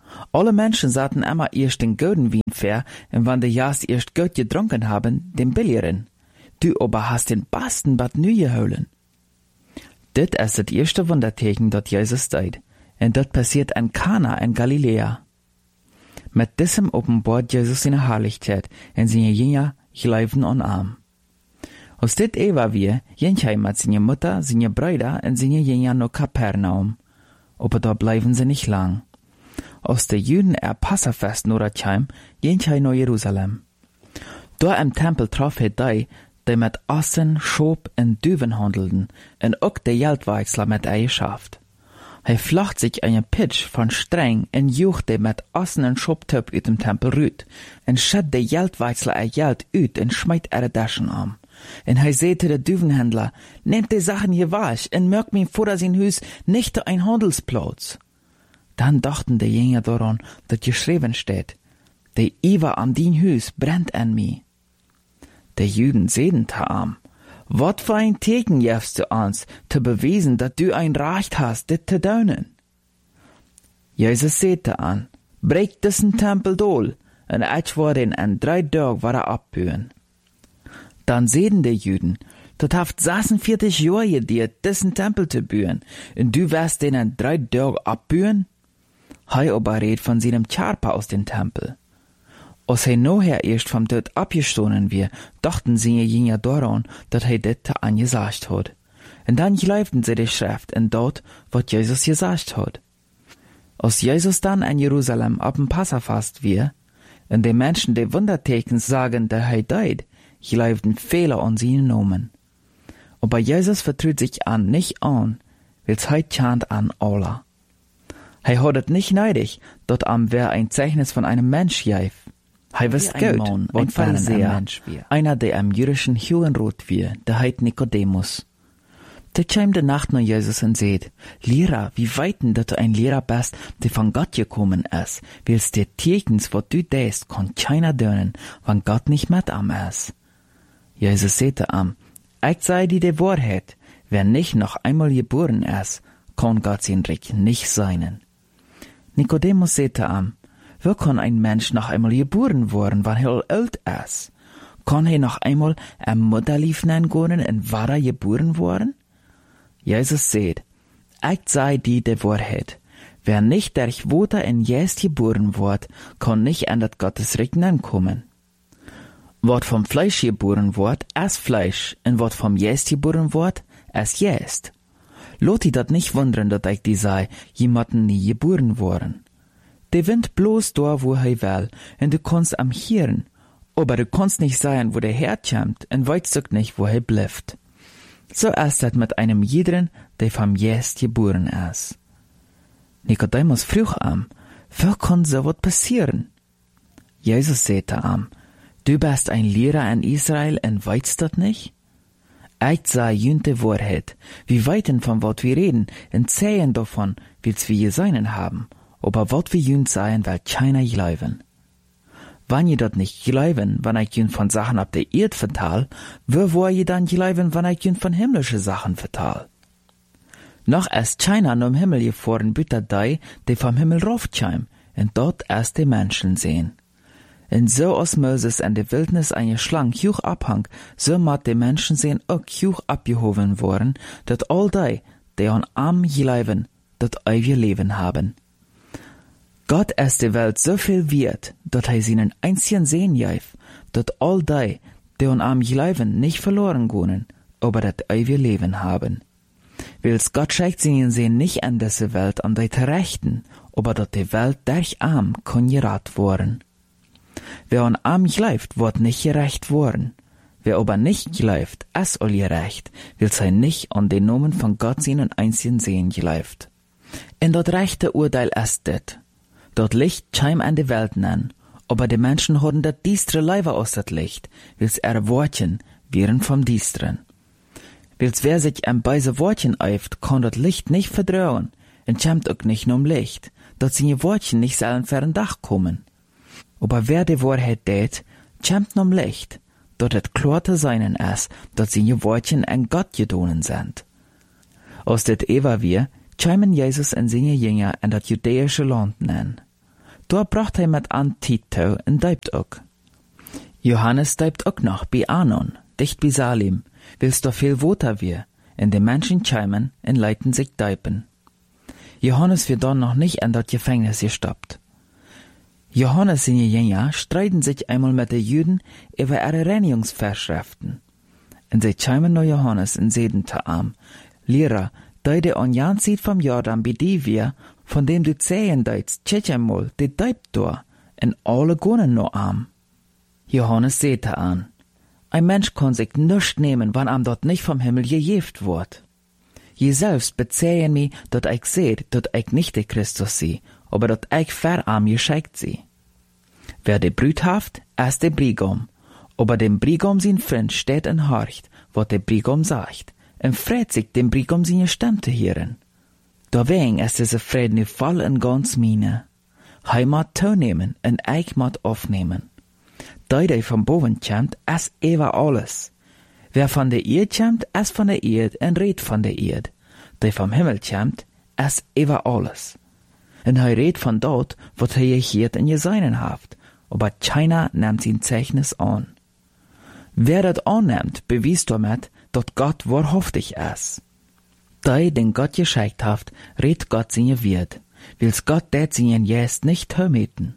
Alle Menschen saten immer erst den guten Wein fair, und wenn die Jas erst gut getrunken haben, den billigeren. Du aber hast den besten Bad neu geholen. Dit ist das erste Wunderteken, dat Jesus deed, und dat passiert in Kana in Galiläa. Mit diesem offenbart Jesus seine Herrlichkeit, und seine Jünger gleiben an Arm. Aus dit Eva wir, jenchai mit seiner Mutter, seine Brüder und seine Jünger nach Kapernaum. Aber da bleiben sie nicht lang. Aus der Juden Passafest Noratchaim, jenchai nach Jerusalem. Da im Tempel traf die mit Assen, Schob und Düven handelten, und auch der Geldwechsler mit Eigenschaft. Flacht sich einen Pitch von Streng und jucht mit Assen und Schobtöp uit dem Tempel rüt, und schädt der Geldwechsler Geld ut und schmeit Taschen an. Und sagte der Düvenhändler, nehmt die Sachen hier wasch und merkt mir vor sein Hus nicht ein Handelsplatz. Dann dachten die Jünger daran, dass geschrieben steht, der Iwa an din Hus brennt an mir. Die Juden sehen am, wat für ein Teken jefst du uns, zu beweisen, dass du ein Recht hast, dit zu tun. Jesus sagte an, brech diesen Tempel dohl, und ich werde ihn in 3 Tagen wieder abbühen. Dann sehen die Juden, dat haft 46 Jahre dir diesen Tempel zu bühen, und du wirst den in 3 Tagen abbühen? Hei aber red von seinem Charpa aus dem Tempel. Als nachher erst vom Tod abgestoßen wir, dachten sie Jünger daran, dass dit angesagt hat. Und dann glaubten sie die Schrift und dort, was Jesus gesagt hat. Als Jesus dann in Jerusalem ab dem Passafast wir, und die Menschen die Wunderteken sagen, dass deid, glaubten viele an seinen Namen. Aber Jesus vertraut sich an nicht an, weil's chant an Allah. Hat es nicht neidig, dort am wer ein Zeichnis von einem Mensch gäf. Wisst gut, ein Pharisäer, einer, der am jüdischen Judenrat wir, der heit Nikodemus. Der käme de Nacht nach Jesus und seht, Lehrer, wie weiten, dass du ein Lehrer bist, der von Gott gekommen ist, weil's der Tekens, wat du deist, kann keiner dönen, wenn Gott nicht mit am ist. Jesus sagte am, ich sei die Wahrheit, wer nicht noch einmal geboren ist, kann Gott sein Reich nicht seinen. Nikodemus sagte am, wie kann ein Mensch noch einmal geboren worden, wenn er alt ist? Kann er noch einmal ein Mutterlief gehen und war er geboren worden? Jesus sagt, ich sei die Wahrheit. Wer nicht durch Wasser in Geist geboren wird, kann nicht an das Gottesreich kommen. Wat vom Fleisch geboren wird, ist Fleisch, und wat vom Geist geboren wird, ist Geist. Lot die dat nicht wundern, dat ich die sei, jemanden nie geboren worden. Der Wind bloß da, wo er will, und du kannst am hören, aber du kannst nicht sagen, wo der herkommt, und weißt auch nicht, wo er bleibt. So ist das mit einem jeden, der vom Geist geboren ist. Nikodemus frug am, wie kann so was passieren? Jesus sagte am, du bist ein Lehrer in Israel und weißt das nicht? Ich sei jünte Wahrheit, wir weiten von wat wir reden, und zählen davon, wie's wir seinen haben, aber wat wir jünt seien, weil keiner glauben. Wenn ihr dort nicht glauben, wenn ich jünt von Sachen ab der Erd vertal, wo wollt ihr dann glauben, wenn ich jünt von himmlische Sachen vertal? Noch ist keiner nur im Himmel gefahren, bitte die vom Himmel raufkäm, und dort erst die Menschen sehen. Und so als Moses in der Wildnis eine Schlange hoch abhang, so mat die Menschen sehen auch hoch abgehoben worden, dat all die an am glauben, dat ewige Leben haben. Gott ist die Welt so viel wert, dat seinen einzigen Sehen gäf, dat all die an am glauben, nicht verloren gehen, aber dat ewige Leben haben. Weil's Gott schickt seinen Sehen nicht an diese Welt an die Rechten, aber dat die Welt durch arm kann gerat worden. Wer an arm glaubt, wird nicht gerecht worden. Wer aber nicht glaubt, ist all gerecht, will sei nicht an den Namen von Gott seinen einzigen Sehen glaubt. In dort rechte Urteil ist det. Dort Licht scheim an die Welt nennen, aber die Menschen haben dat diestre Leiber aus dat Licht, wills Wortchen wären vom Diestren. Wills wer sich am beise Wortchen eift, kann dat Licht nicht verdröhen, und schämt auch nicht nur Licht, dort seine Wortchen nicht sollen fern Dach kommen. Aber wer die Wahrheit tät, schämt nur Licht, dort et klar zu seinen ist, dort seine Wortchen an Gott gedonen sind. Aus det Eva wir, schämen Jesus und seine Jünger in das jüdische Land nennen. Da bracht hij met aan Tito en deupt ook. Johannes deupt ook nog bij Anon, dicht bij Salim, wils da viel Water wir, en de Menschen chimen en leiten sich deupen. Johannes wird dann noch nicht in das Gefängnis gestoppt. Johannes und Jünger streiten sich einmal mit den Juden über ihre Reinigungsvorschriften. Und sie chimen nach Johannes und sagen zu ihm, Lehrer, da de an Jan sieht vom Jordan bei dir wir, von dem du zählen deitst, tschetsch einmal, de deibt da, und alle gonnen noch am. Johannes sagte an, ein Mensch kann sich nichts nehmen, wann am dort nicht vom Himmel gejeft wird. Je selbst bezähen mi, dat ich seht, dat ich nicht der Christus sie, aber dat ich ver am gescheikt sie. Wer de Brüt haft, ist de Brigom, aber dem Brigom sin Freund steht en horcht, wat de Brigom sagt, en freut sich dem Brigom seine Stimme zu hören. Deswegen ist diese Fried nu voll en ganz mine. Hij mat toenemen en ich mat aufnehmen. Die von boven kommt, ist ewa alles. Wer von der Erde kommt, ist von der Erde en redt von der Erde. Die vom Himmel kommt, ist ewa alles. En hij redt von dort, wat hij gehiert in Jesainen haft, aber keiner nimmt sein Zeichnis an. Wer dat annimmt, bewiest damit, dat Gott wahrhaftig ist. Die, den Gott gescheikt haft, redt Gott seine Wert, wils Gott det seinen Jest nicht hömeten.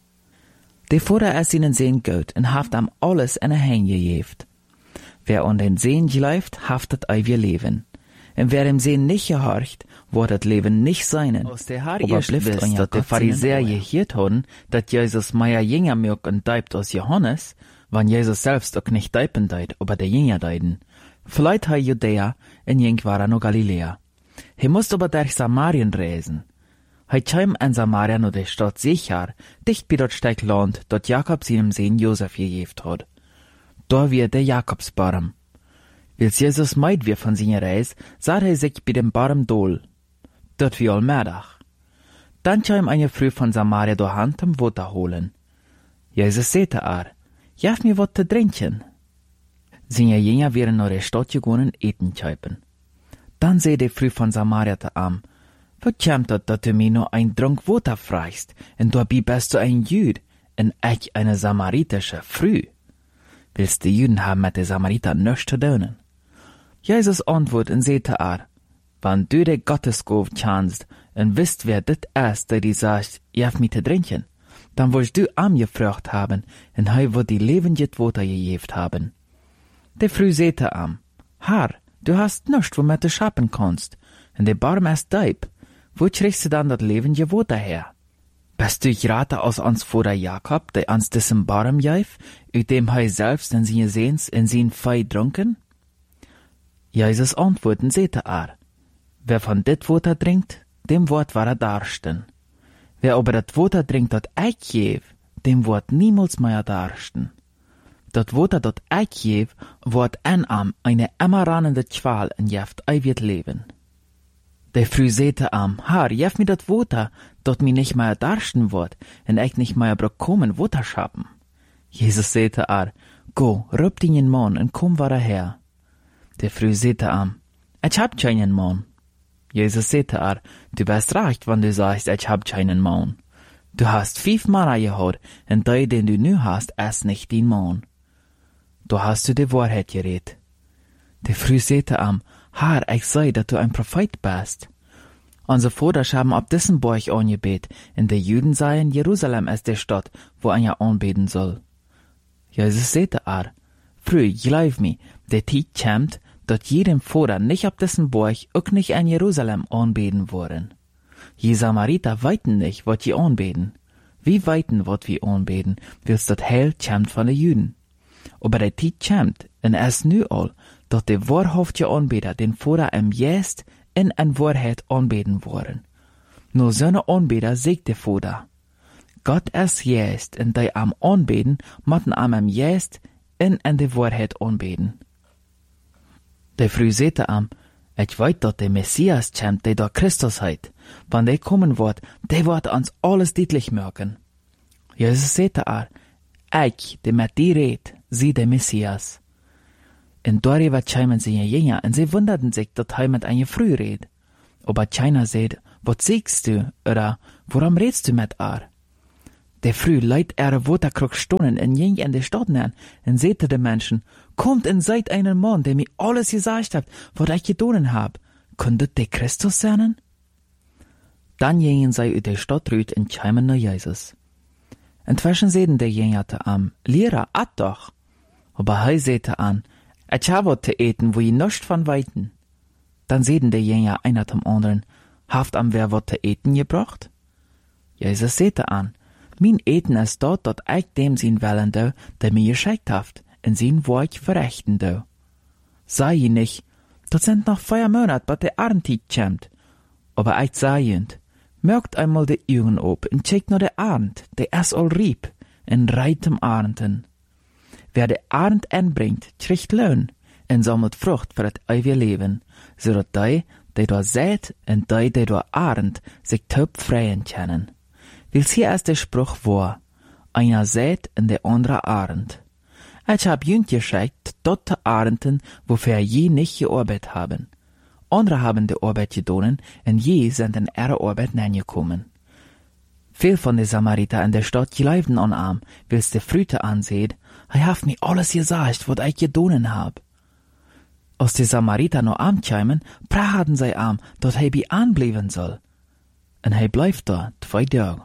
Der Vater ist ihnen Sehen gut und haft am alles in der Hand gegeft. Wer an den Sehen geläuft, haftet ewig Leben. Und wer dem Sehen nicht gehorcht, wird das Leben nicht seinen. Aus der Haar aber blifft an dat die Pharisäer gehiert haben, dat Jesus mehr Jünger mög und deibt aus Johannes, wann Jesus selbst auch nicht deipen deit, aber der Jünger deiden. Vielleicht hei Judäa, en jink war er no Galiläa. He musst aber durch Samarien reisen. Hei käm in Samaria no de Stadt Sichar, dicht bei dort steig Land, dort Jakob seinem Sohn Josef gegeft hat. Da wird der Jakobsbaum. Wils Jesus meid wir von seiner Reis, sah er sich bei dem Baum dol. Dort wie allmädach. Dann käm eine Früh von Samaria do Hand am Wasser holen. Jesus sagte jaff mir wat zu trinken. Seine Jünger wären nach der Stadt gegangen eten käupen. Dann seh die Früh von Samaria te am, wat kämt dat du mir nur ein Trunk Wasser fragst, und dabei bist du ein Jüd, und ich eine samaritische Früh. Willst die Juden haben mit den Samariter nichts zu tun? Jesus antwortet und sagte wann du de Gottesgabe kannst, und wisst wer dit ist, der die sagt, jaff mir zu trinken, dann willst du am gefragt haben, und hei wird die lebende Wasser gegeft haben. Der Früh sagte Herr, du hast nichts, womit du schaffen kannst, und der Baum ist deib. Wo kriegst du dann das lebende Wasser her? Bist du gerade aus uns Vater Jakob, der uns diesen Baum jäf, ut dem hei selbst in seine Sehns in sein Fei trunken? Jesus antwortet und sagte wer von dit Wasser trinkt, dem wird war darsten. Wer aber dat Wasser trinkt, dat ich geb, dem wird niemals mehr darsten. Dat Wasser, dat ich geb, wird am eine immer rannende Qual in jeft ewig leben. Der Früh sagte Herr, jef mir dat Wasser, dat mir nicht mehr darsten wird, und ich nicht mehr bekommen Wasser schaffen. Jesus sagte go, rüb deinen Mann und komm wieder her. Der Früh sagte ich hab keinen Mann. Jesus sagte du bist recht, wenn du sagst, ich hab keinen Mann. Du hast 5 Männer gehabt, und der, den du nu hast, ist nicht dein Mann. Da hast du die Wahrheit geredet. Der Früh sagte Herr, ich sei, dass du ein Prophet bist. Unsere Vater haben ab diesem Berg angebet, und die Juden seien, Jerusalem ist die Stadt, wo einer anbeten soll. Jesus sagte Früh, glaub mir, der Zeit kommt, dass jedem Vater nicht ab diesem Berg auch nicht in Jerusalem anbeten wollen. Je Samariter weiten nicht, wat je anbeten. Wie weiten, wat wir anbeten, wils dat Heil kommt von den Juden. Aber der Zeit kommt, und es nu all, dass die wahrhaftige Anbeter den Vater im Jest in Wahrheit anbeten wollen. Nur seine Anbeter sagt der Vater. Gott ist Jest, und die am Anbeten, motten am Jest in die Wahrheit anbeten. Der Früh sagte ich weiß, dass der Messias kommt, der da Christus heit. Wenn der kommen wird, der wird uns alles deutlich merken. Jesus sagte ich, der mit dir redet, sie der Messias. Und darüber kämen sie Jünger, und sie wunderten sich, dass er mit einer Früh redet. Aber keiner sagt, was siehst du, oder warum redst du mit . Der früh leit Waterkrug stonen en ging in de Stadt nähen en sete de Menschen, kommt en seid einen Mann, der mir alles gesagt habt, wat ich gedonen hab. Könntet de Christus sein? Dann gingen sie uit de Stadt rüt en kämen nach Jesus. Inzwischen sehen de Jünger te am, Lehrer, at doch. Aber hei sete an, ich hab wat te eten, wo je nischt von weiten. Dann sehen de Jünger einer zum anderen, haft am wer wat te eten gebracht? Jesus sete an, min eten ist dort, dat ich dem sin wellen do, der mir geschickt haft, en sin wo ich verrechten do. Sei je nicht, dat sind noch 4 Monat, bat de Arndtied kämmt. Aber ich sei jünd, merkt einmal de Augen op en checkt nur de Arnd, der es all rieb, en reitem Arnden. Wer de Arnd anbringt, kriegt Lohn, en sammelt Frucht für het ewige Leben, zodat die da sät, en die da Arnd, sich töp freien kennen. Wils hier ist der Spruch wahr, einer sät en der andere Arnd. Ich hab jünd geschickt, dort de Arnden, wofür je nicht gearbeitet haben. Andere haben die Arbeit gedonen, en je sind in ihre Arbeit gekommen. Viel von den Samariter in der Stadt geleibten an arm, wils de Früte anseht, haft mir alles gesagt, wat ich gedonen hab. Als die Samariter no arm kämen, praten sie arm, dat he bi anbleiben soll. En he bleibt da 2 Tage.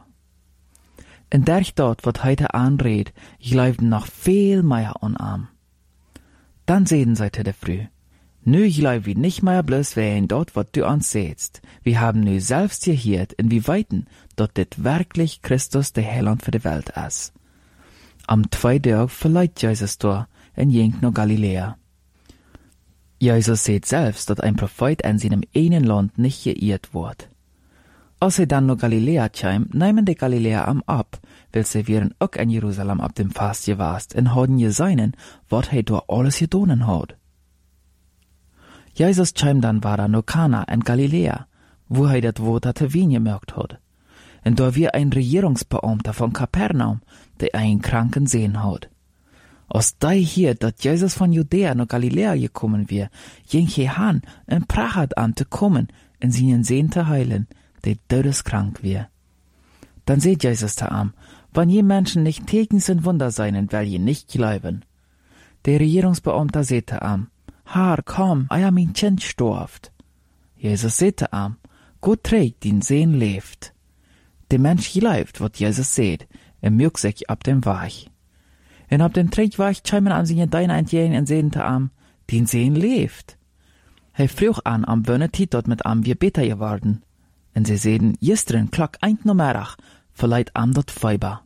En der Stadt, wat heute anredt, geleibten noch viel mehr an arm. Dann sehen sie de Früh. Nu gleib wie nicht mehr bloß wehen dort, wat du uns sätst. Wir haben nu selbst gehört, inwieweit dort dit wirklich Christus der Heiland für die Welt ist. Am 2. Tag verleiht Jesus da en ging nach Galiläa. Jesus seht selbst, dat ein Prophet in seinem einen Land nicht geirrt wird. Als dann nach Galiläa käm, nehmen die Galiläer am ab, weil sie wären auch in Jerusalem ab dem Fast gewast en hadden geseinen, wat da alles gedonen hat. Jesus käm dann war no Kana in Galiläa, wo dat Wort te Wien gemerkt hat. Und da wir ein Regierungsbeamter von Kapernaum, der einen Kranken sehen hat. Aus dei hier, dat Jesus von Judäa no Galiläa gekommen wir, ging he han en prachat an te kommen, en seinen Sehn te heilen, der todeskrank wir. Dann seht Jesus da am, wann je Menschen nicht Tekens und Wunder seien, weil je nicht glauben. Der Regierungsbeamter seht da am, Haar, komm, eier mein Kind storft. Jesus sehte am, Gott trägt, den Sehn lebt. Der Mensch glaubt, wat Jesus seht, mögt sich ab dem Weich. En ab dem Trinkweich kämen an sich dein entgegen und sehte am, den Sehn lebt. He früh an am Bönnetit dort mit am wir beter geworden. En sie sehden, gestern klock 1 Nummerach, verleiht am dort Feiber.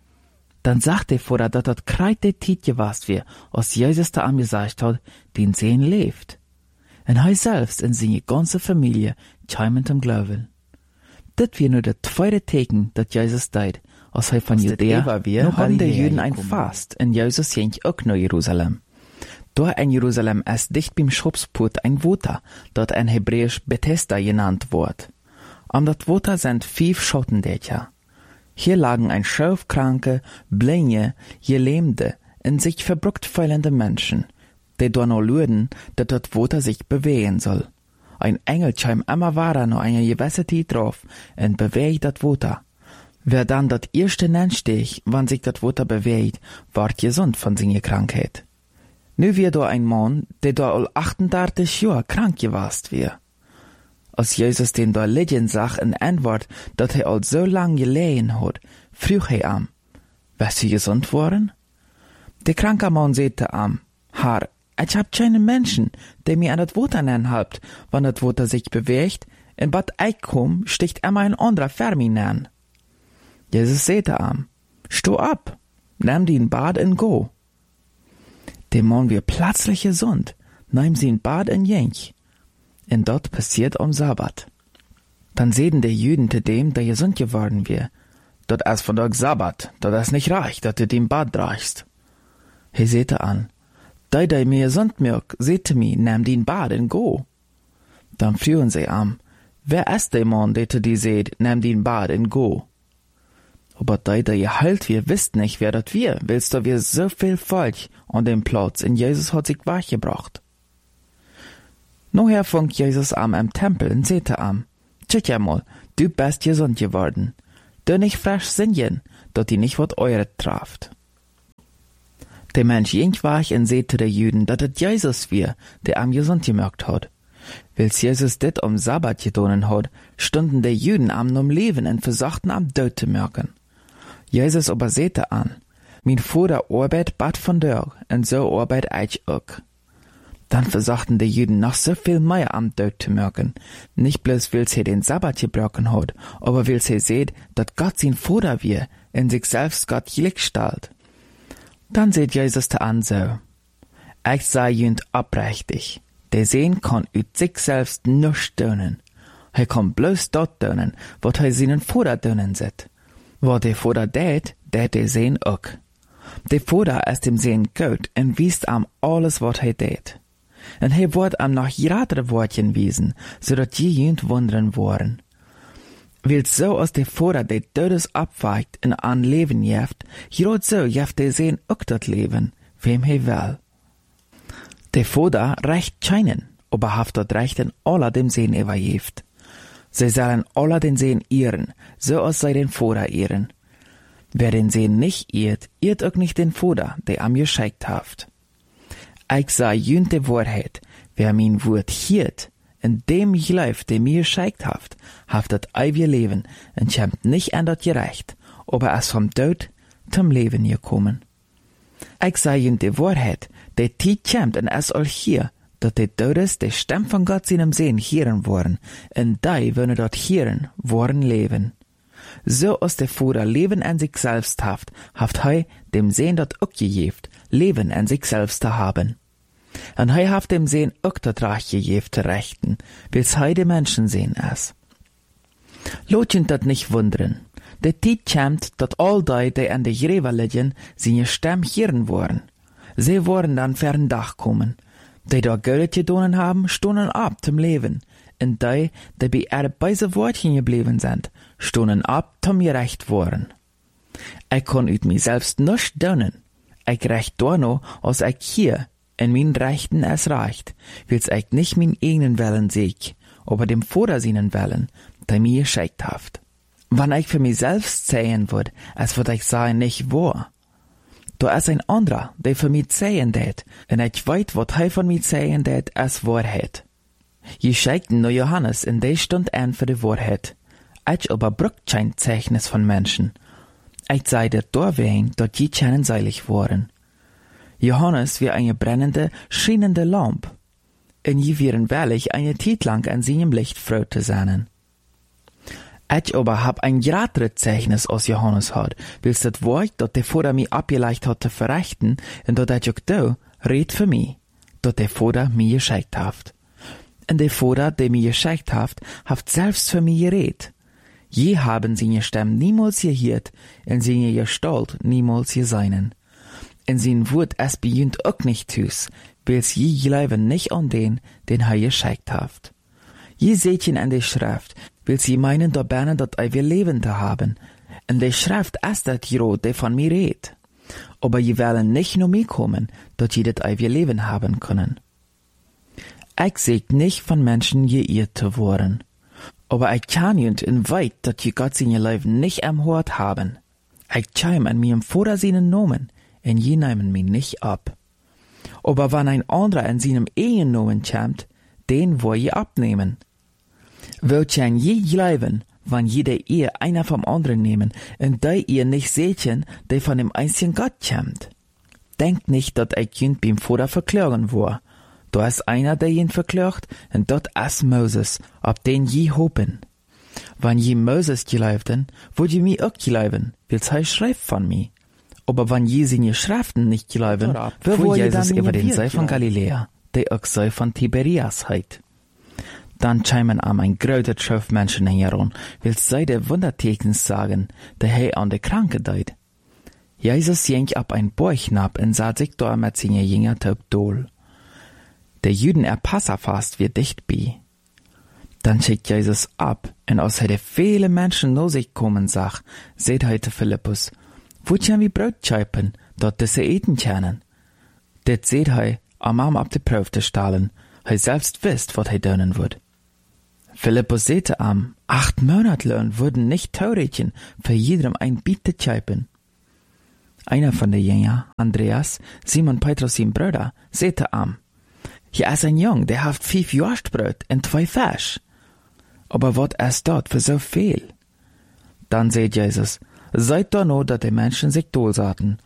Dann sagte vorher, dass das kreit der Tit gewast wir, als Jesus da am gesagt hat, den Sehn lebt. Und er selbst und seine ganze Familie kämen zum Glauben. Das wir nur der 2. Teken, dat Jesus deit, als er von Judäa noch haben die Juden ein Fast, und Jesus ging auch nach Jerusalem. Da in Jerusalem ist dicht beim Schopsput ein Water, dat in Hebräisch Bethesda genannt wird. Am dat Water sind 5 Schottendächer. Hier lagen ein Schöfkranke, Blinde, Gelähmte, in sich verbruckt feilende Menschen, die da noch lüden, dass das Water sich bewegen soll. Ein Engel scheim immer war noch eine gewisse Zeit drauf und bewegt das Water. Wer dann das erste nennt, wann sich das Water bewegt, ward gesund von seiner Krankheit. Nu wir da ein Mann, der da all 38 Jahre krank gewast wir. Als Jesus den da liegen sah in Antwort, dat all so lang gelegen hat, frug am, wärst du gesund worden? Der kranke Mann sagte am, Herr, ich hab keinen Menschen, der mir an das Wasser nennen halbt, wann das Wasser sich bewegt, in Bad Eichkum sticht immer ein anderer Fermi nennen. Jesus sagte am, steh ab, nimm den Bad und go. Der Mann wird plötzlich gesund, nahm sie in Bad und jench. Und dort passiert am Sabbat. Dann sehen die Juden zu dem, der gesund geworden wir. Dort ist von der Sabbat, dort ist nicht reich, dass du den Bad reichst. He sehte an, der mir gesund mirk, sehte mi, nimm den Bad und go. Dann führen sie an, wer ist der Mann, der zu dir seht, nimm den Bad und go. Aber der geheilt wir, wisst nicht, wer das wir, willst du wir so viel Volk an dem Platz, und Jesus hat sich wachgebracht. Noher fängt Jesus am im Tempel und sehte am, tschüss mal, du bist gesund geworden. Du nicht frisch singen, dat die nicht wat eure traft. Der Mensch ging weg und seht zu den Juden, dat het Jesus wir, der am gesund gemerkt hat. Wils Jesus dit am Sabbat gedonen hat, stunden die Juden am Leben und versuchten am Tod zu merken. Jesus aber sehte an, mein Vater arbeit bad von dir, und so arbeit ich auch. Dann versuchten die Juden noch so viel mehr am Tod zu merken, nicht bloß weil sie den Sabbat gebrochen hat, aber weil sie seht, dat Gott sein Vater wir, in sich selbst Gott gleichstellt. Dann seht Jesus te an so, ich sei jünd abrechtig, der Sehen kann ut sich selbst nicht tönen. Er kann bloß dort tönen, wat er seinen Vater tönen sieht. Wat der Vater tät, der Sehen auch. Der Vater ist dem Sehen gut und wiest am alles, wat er tät. Und er wird am noch gratere Wortchen wiesen, so dat je jünd wundern worden. Weil so aus der Vater der Todes abweicht und an Leben jeft, grad so jeft der Sehen auch dat Leben, wem er will. Der Vater recht scheinen, aber haft dat Recht in aller dem Sehen überjeft. Sie sollen aller den Sehen ehren, so als sei den Vater ehren. Wer den Sehen nicht ehrt, ehrt auch nicht den Vater, der am geschickt haft. Ich sag jünd de Wahrheit, wer mein Wort hiert, in dem ich läuft, der mir geschickt haft dat ewige Leben und schämt nicht an dat gerecht, aber es vom Tod zum Leben gekommen. Ich sag jünd de Wahrheit, der Tiet schämt und es all hier, dat de Todes de Stimme von Gott seinem Sehen hören worden, und die würden dort hören, worden leben. So aus der Vater Leben an sich selbst haft hei dem Sehen dort auch gegeft, Leben an sich selbst zu haben. Und hei haft dem Sehen auch dort Recht gegeft zu rechten, wils hei de Menschen sehen es. Lotchen dat nicht wundern. Der Tiet schämt, dat all die an der Gräber liegen, seine Stimme hören worden. Sie wollen dann fern Dach kommen. Die da Geld gedonen haben, stonden ab zum Leben. Und die bei ihre beise Wortchen geblieben sind, stonden ab zum gerecht worden. Ich kann ut mir selbst nicht donen. Ich recht da noch, als ich hier in mein Rechten es reicht, wils ich nicht mein eigenen Willen sieg, aber dem Vater seinen Willen, der mir geschickt haft. Wann ich für mich selbst sehen würd, als würd ich sagen, nicht wahr. Da ist ein anderer, der für mich sehen tät, und ich weiß, was er von mir sehen tät, als Wahrheit. Je schickten nur Johannes in der Stund an für die Wahrheit. Ich aber brucht kein Zeichnis von Menschen. Ich sei der Dorwein, dort je keinen seilig worden. Johannes wie eine brennende, schienende Lamp. Und je wären wellig eine Zeit lang an seinem Licht froh zu sein. Ich aber hab ein gratere Zeichnis aus Johannes hat, wils das Wort, dat der Vater mir abgeleicht hat zu verrichten, und dat ich auch da red für mich, dat der Vater mir geschickt haft. Und der Vater, der mir geschickt haft selbst für mich geredet. Je haben seine Stimme niemals gehört, und seine Gestalt niemals gesehen. In sein Wort es beginnt auch nicht tüs, wils je glauben nicht an den er geschickt haft. Je sehtchen an der Schrift, will sie meinen, da berne dat wir Leben zu haben. In der Schrift ist dat Jero, der von mir redet. Aber je wollen nicht nur mir kommen, dat je dat wir Leben haben können. Ich seht nicht von Menschen geirrt zu worden. Aber ich kann jünd in weit, dat je Gott seine Leben nicht am Hort haben. Ich chime an mir im Vater seinen Nomen, und je nehmen mich nicht ab. Aber wenn ein anderer in seinem Ehennomen chimt, den wo je abnehmen. Wollt ihr je glauben, wann jeder ihr einer vom anderen nehmen, und da ihr nicht sehtchen, der von dem einzigen Gott kommt? Denkt nicht, dat ich jünd beim Vater verklagen war. Da ist einer, der ihn verklagt, und dort ist Moses, ab den je hopen. Wann je Moses glaubten, wollt ihr mir auch glauben, wils er schreibt von mir. Aber wann je seine Schriften nicht glauben, wo Jesus über den See von Galiläa, der auch sei von Tiberias heit. Dann chimen am ein größer Schöpf Menschen heran, wils sei der Wundertekens sagen, der hei an der Kranke deut. Jesus jenk ab ein Bäuchnab und sah sich da mit seine Jünger taub dohl. Der Jüden Passafast wird dicht bei. Dann schickt Jesus ab, und aus hätte viele Menschen no sich kommen sag, seht heute Philippus, wo tjan wie Brot scheipen, dort diese eten tjanen. Det seht hei, am ab de Prüf zu stahlen, hei selbst wisst, wat hei dönen wird. Philippus sagte am, 8 Monatslöhn würden nicht taurechen, für jedem ein Bitte zeipen. Einer von den Jüngern, Andreas, Simon Petrus sein Bruder, sagte am, hier ist ein Jung, der hat 5 Jostbrot und 2 Fisch. Aber was ist dort für so viel? Dann sagt Jesus, seid doch nur, dass die Menschen sich dolsaten.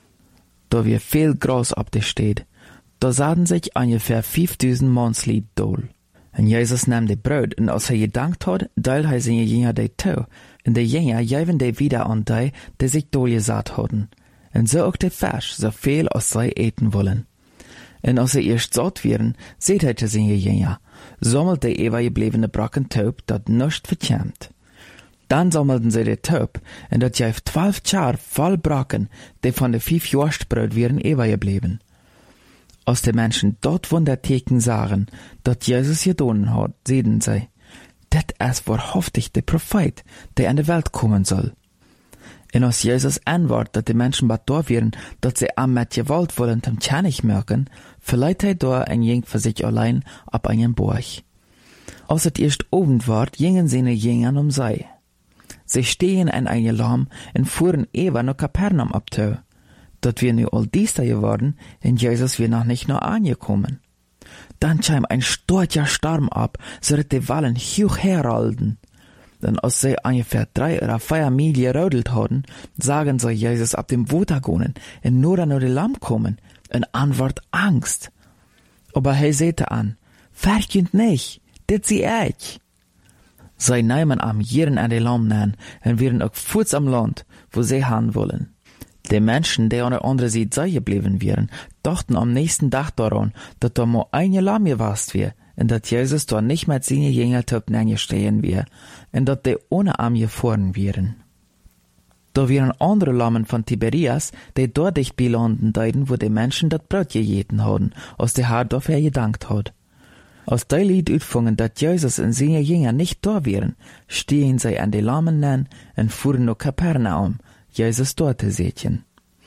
Da wir viel Gras ab der steht, da sahen sich ungefähr 5000 Mannslied dol. Und Jesus nahm die Brot, und als er gedankt hat, teilte er seine Jünger die zu, und die Jünger gaben die wieder an die sich dol gesatt hatten. Und so auch die Fisch, so viel als sie eten wollen. Und als sie erst satt wären, seht er zu seine Jünger, sammelt die übergebliebene Brocken Taub, dat nichts verkämmt. Dann sammelten sie die Taub, und dat gab 12 Schar voll Brocken, die von den 5 Jostbrot wären übergeblieben. Als die Menschen dort Wunderteken sahen, dat Jesus gedonen hat, sehen sie, dat ist wahrhaftig der Prophet, der in die Welt kommen soll. Und als Jesus antwortet, dass die Menschen bat da wären, dass sie am mit Gewalt wollen zum Tschänig merken, verleiht er da ein Jüng für sich allein ab einen Burg. Als es erst Abend war, gingen seine Jünger um sie. Sie stehen in einem Lamm und fuhren Eva nach Kapernaum abzu. Dort wir nu all dies da geworden, und Jesus wir noch nicht noch angekommen. Dann kam ein starker Sturm ab, so dass die Wallen hoch herrollen. Denn als sie ungefähr 3 oder 4 Mil gerodelt hatten, sagen sie Jesus ab dem Wasser gehen und nur an die Lamm kommen, und Antwort Angst. Aber er sagte an, verkünd nicht, dit sie euch. Sie nehmen am jeden an die Lamm nehmen und wären auch Fuß am Land, wo sie haben wollen. Die Menschen, die an der anderen Seite geblieben wären, dachten am nächsten Tag daran, dass da mal ein Lamm gewast wäre, und dass Jesus da nicht mit seinen Jüngern stehen wäre, und dass die ohne Arm gefahren wären. Da wären andere Lammen von Tiberias, die dort dicht bei landen deuten, wo die Menschen das Brot gejeten haben, als der Herr dafür gedankt hat. Als die Lied utfangen, dass Jesus und seine Jünger nicht da wären, stehen sie an die Lammen nennen und fuhren nach Kapernaum, Jesus dort zu sehen.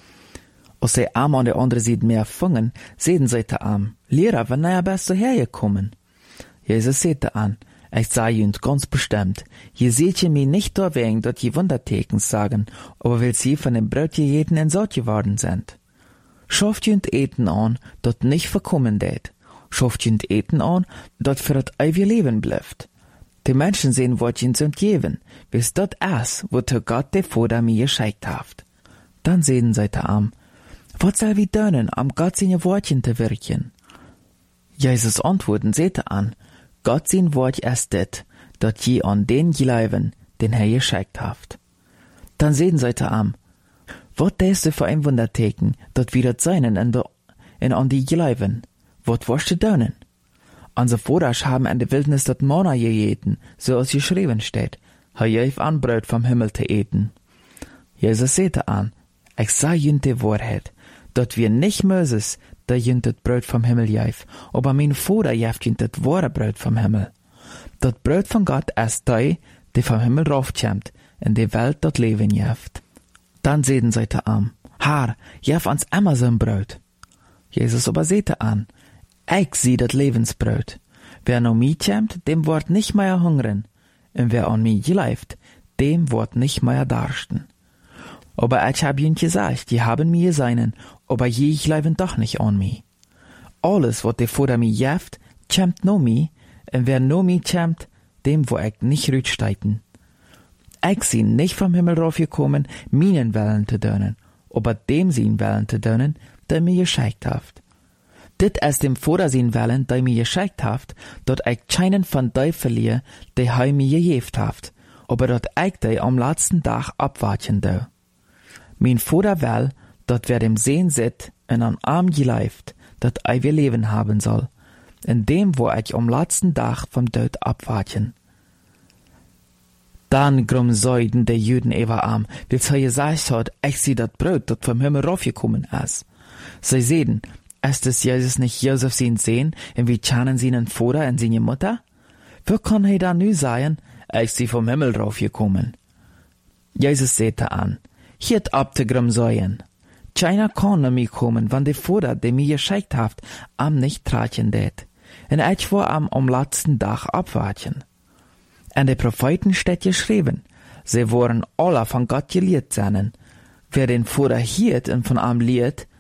Als sie am an der anderen Seite mehr fangen, sehen sie zu am, Lehrer, wann er bist du hergekommen? Jesus sagte an, ich sage ihnen ganz bestimmt, ihr seht ihr mich nicht da wegen, dass ihr Wunderteken sagen, aber weil sie von dem Brot jeden in satt geworden sind. Schafft ihr Eten an, dat nicht verkommen det. Schafft ihr Eten an, dat für das ewige Leben bleibt. Die Menschen sehen, was ihnen sind geben, bis dat ist, wozu Gott der Vater mir geschickt hat. Dann sehen sie zu am, was soll wir tun, am Gott seine Wortchen zu wirken? Jesus antworten sagte an, Gott sein Wort ist det, dat je an den glauben, den er geschickt hat. Dann sehen sie zu am, was ist für ein Wunderteken, dat wir dat seinen in an die glauben? Was wirst du tun? Unsere Väter haben in der Wildnis dat Manna gegeten, so als geschrieben steht, er gab an Brot vom Himmel zu eten. Jesus sagte an, ich sage ihnen die Wahrheit, dat wir nicht Moses, der ihnen das Brot vom Himmel gab, aber mein Vater gab ihnen das wahre Brot vom Himmel. Das Brot von Gott ist die vom Himmel raufkommt, in die Welt das Leben gibt. Dann sehen sie zu am, Herr, gib uns immer so ein Brot. Jesus aber sagte an, ich sehe das Lebensbrot. Wer noch mich kommt, dem wird nicht mehr hungern. Und wer an mich glaubt, dem wird nicht mehr darsten. Aber ich hab ihnen gesagt, die haben mir seinen, aber je glauben doch nicht an mich. Alles, was der Vater mir gibt, kommt noch mich, und wer noch mich kommt, dem wo ich nicht rücksteiten. Ich bin nicht vom Himmel raufgekommen, meinen Willen zu tun, aber dem sein Willen zu tun, der mir geschickt hat. Dit ist dem Vater sein Willen, der mir geschickt hat, dat ich keinen von die verliere, die er mir gegeben hat, aber dat ich die am letzten Tag abwarten do. Mein Vater will, dat wer dem Sehen sit und an Arm geleift, dat wir Leben haben soll, in dem wo ich am letzten Tag vom Tod abwarten. Dann grumsäuden die Juden über Arm, weil sie gesagt hat, ich sehe dat Brot, dat vom Himmel raufgekommen ist. Sie sehen, ist es Jesus nicht Josef sein Sehen, und wie kennen sie einen Vater und seine Mutter? Wie kann er da nu sagen, ich sie vom Himmel raufgekommen? Jesus sagte an, hiert ab zu grumsäuen. Keiner kann nach mir kommen, wenn der Vater, der mir geschickt hat, am nicht tragen det. Und ich war am letzten Tag abwarten. En de Propheten steht geschrieben, sie waren alle von Gott gelehrt seinen. Wer den Vater hielt und von ihm lehrt,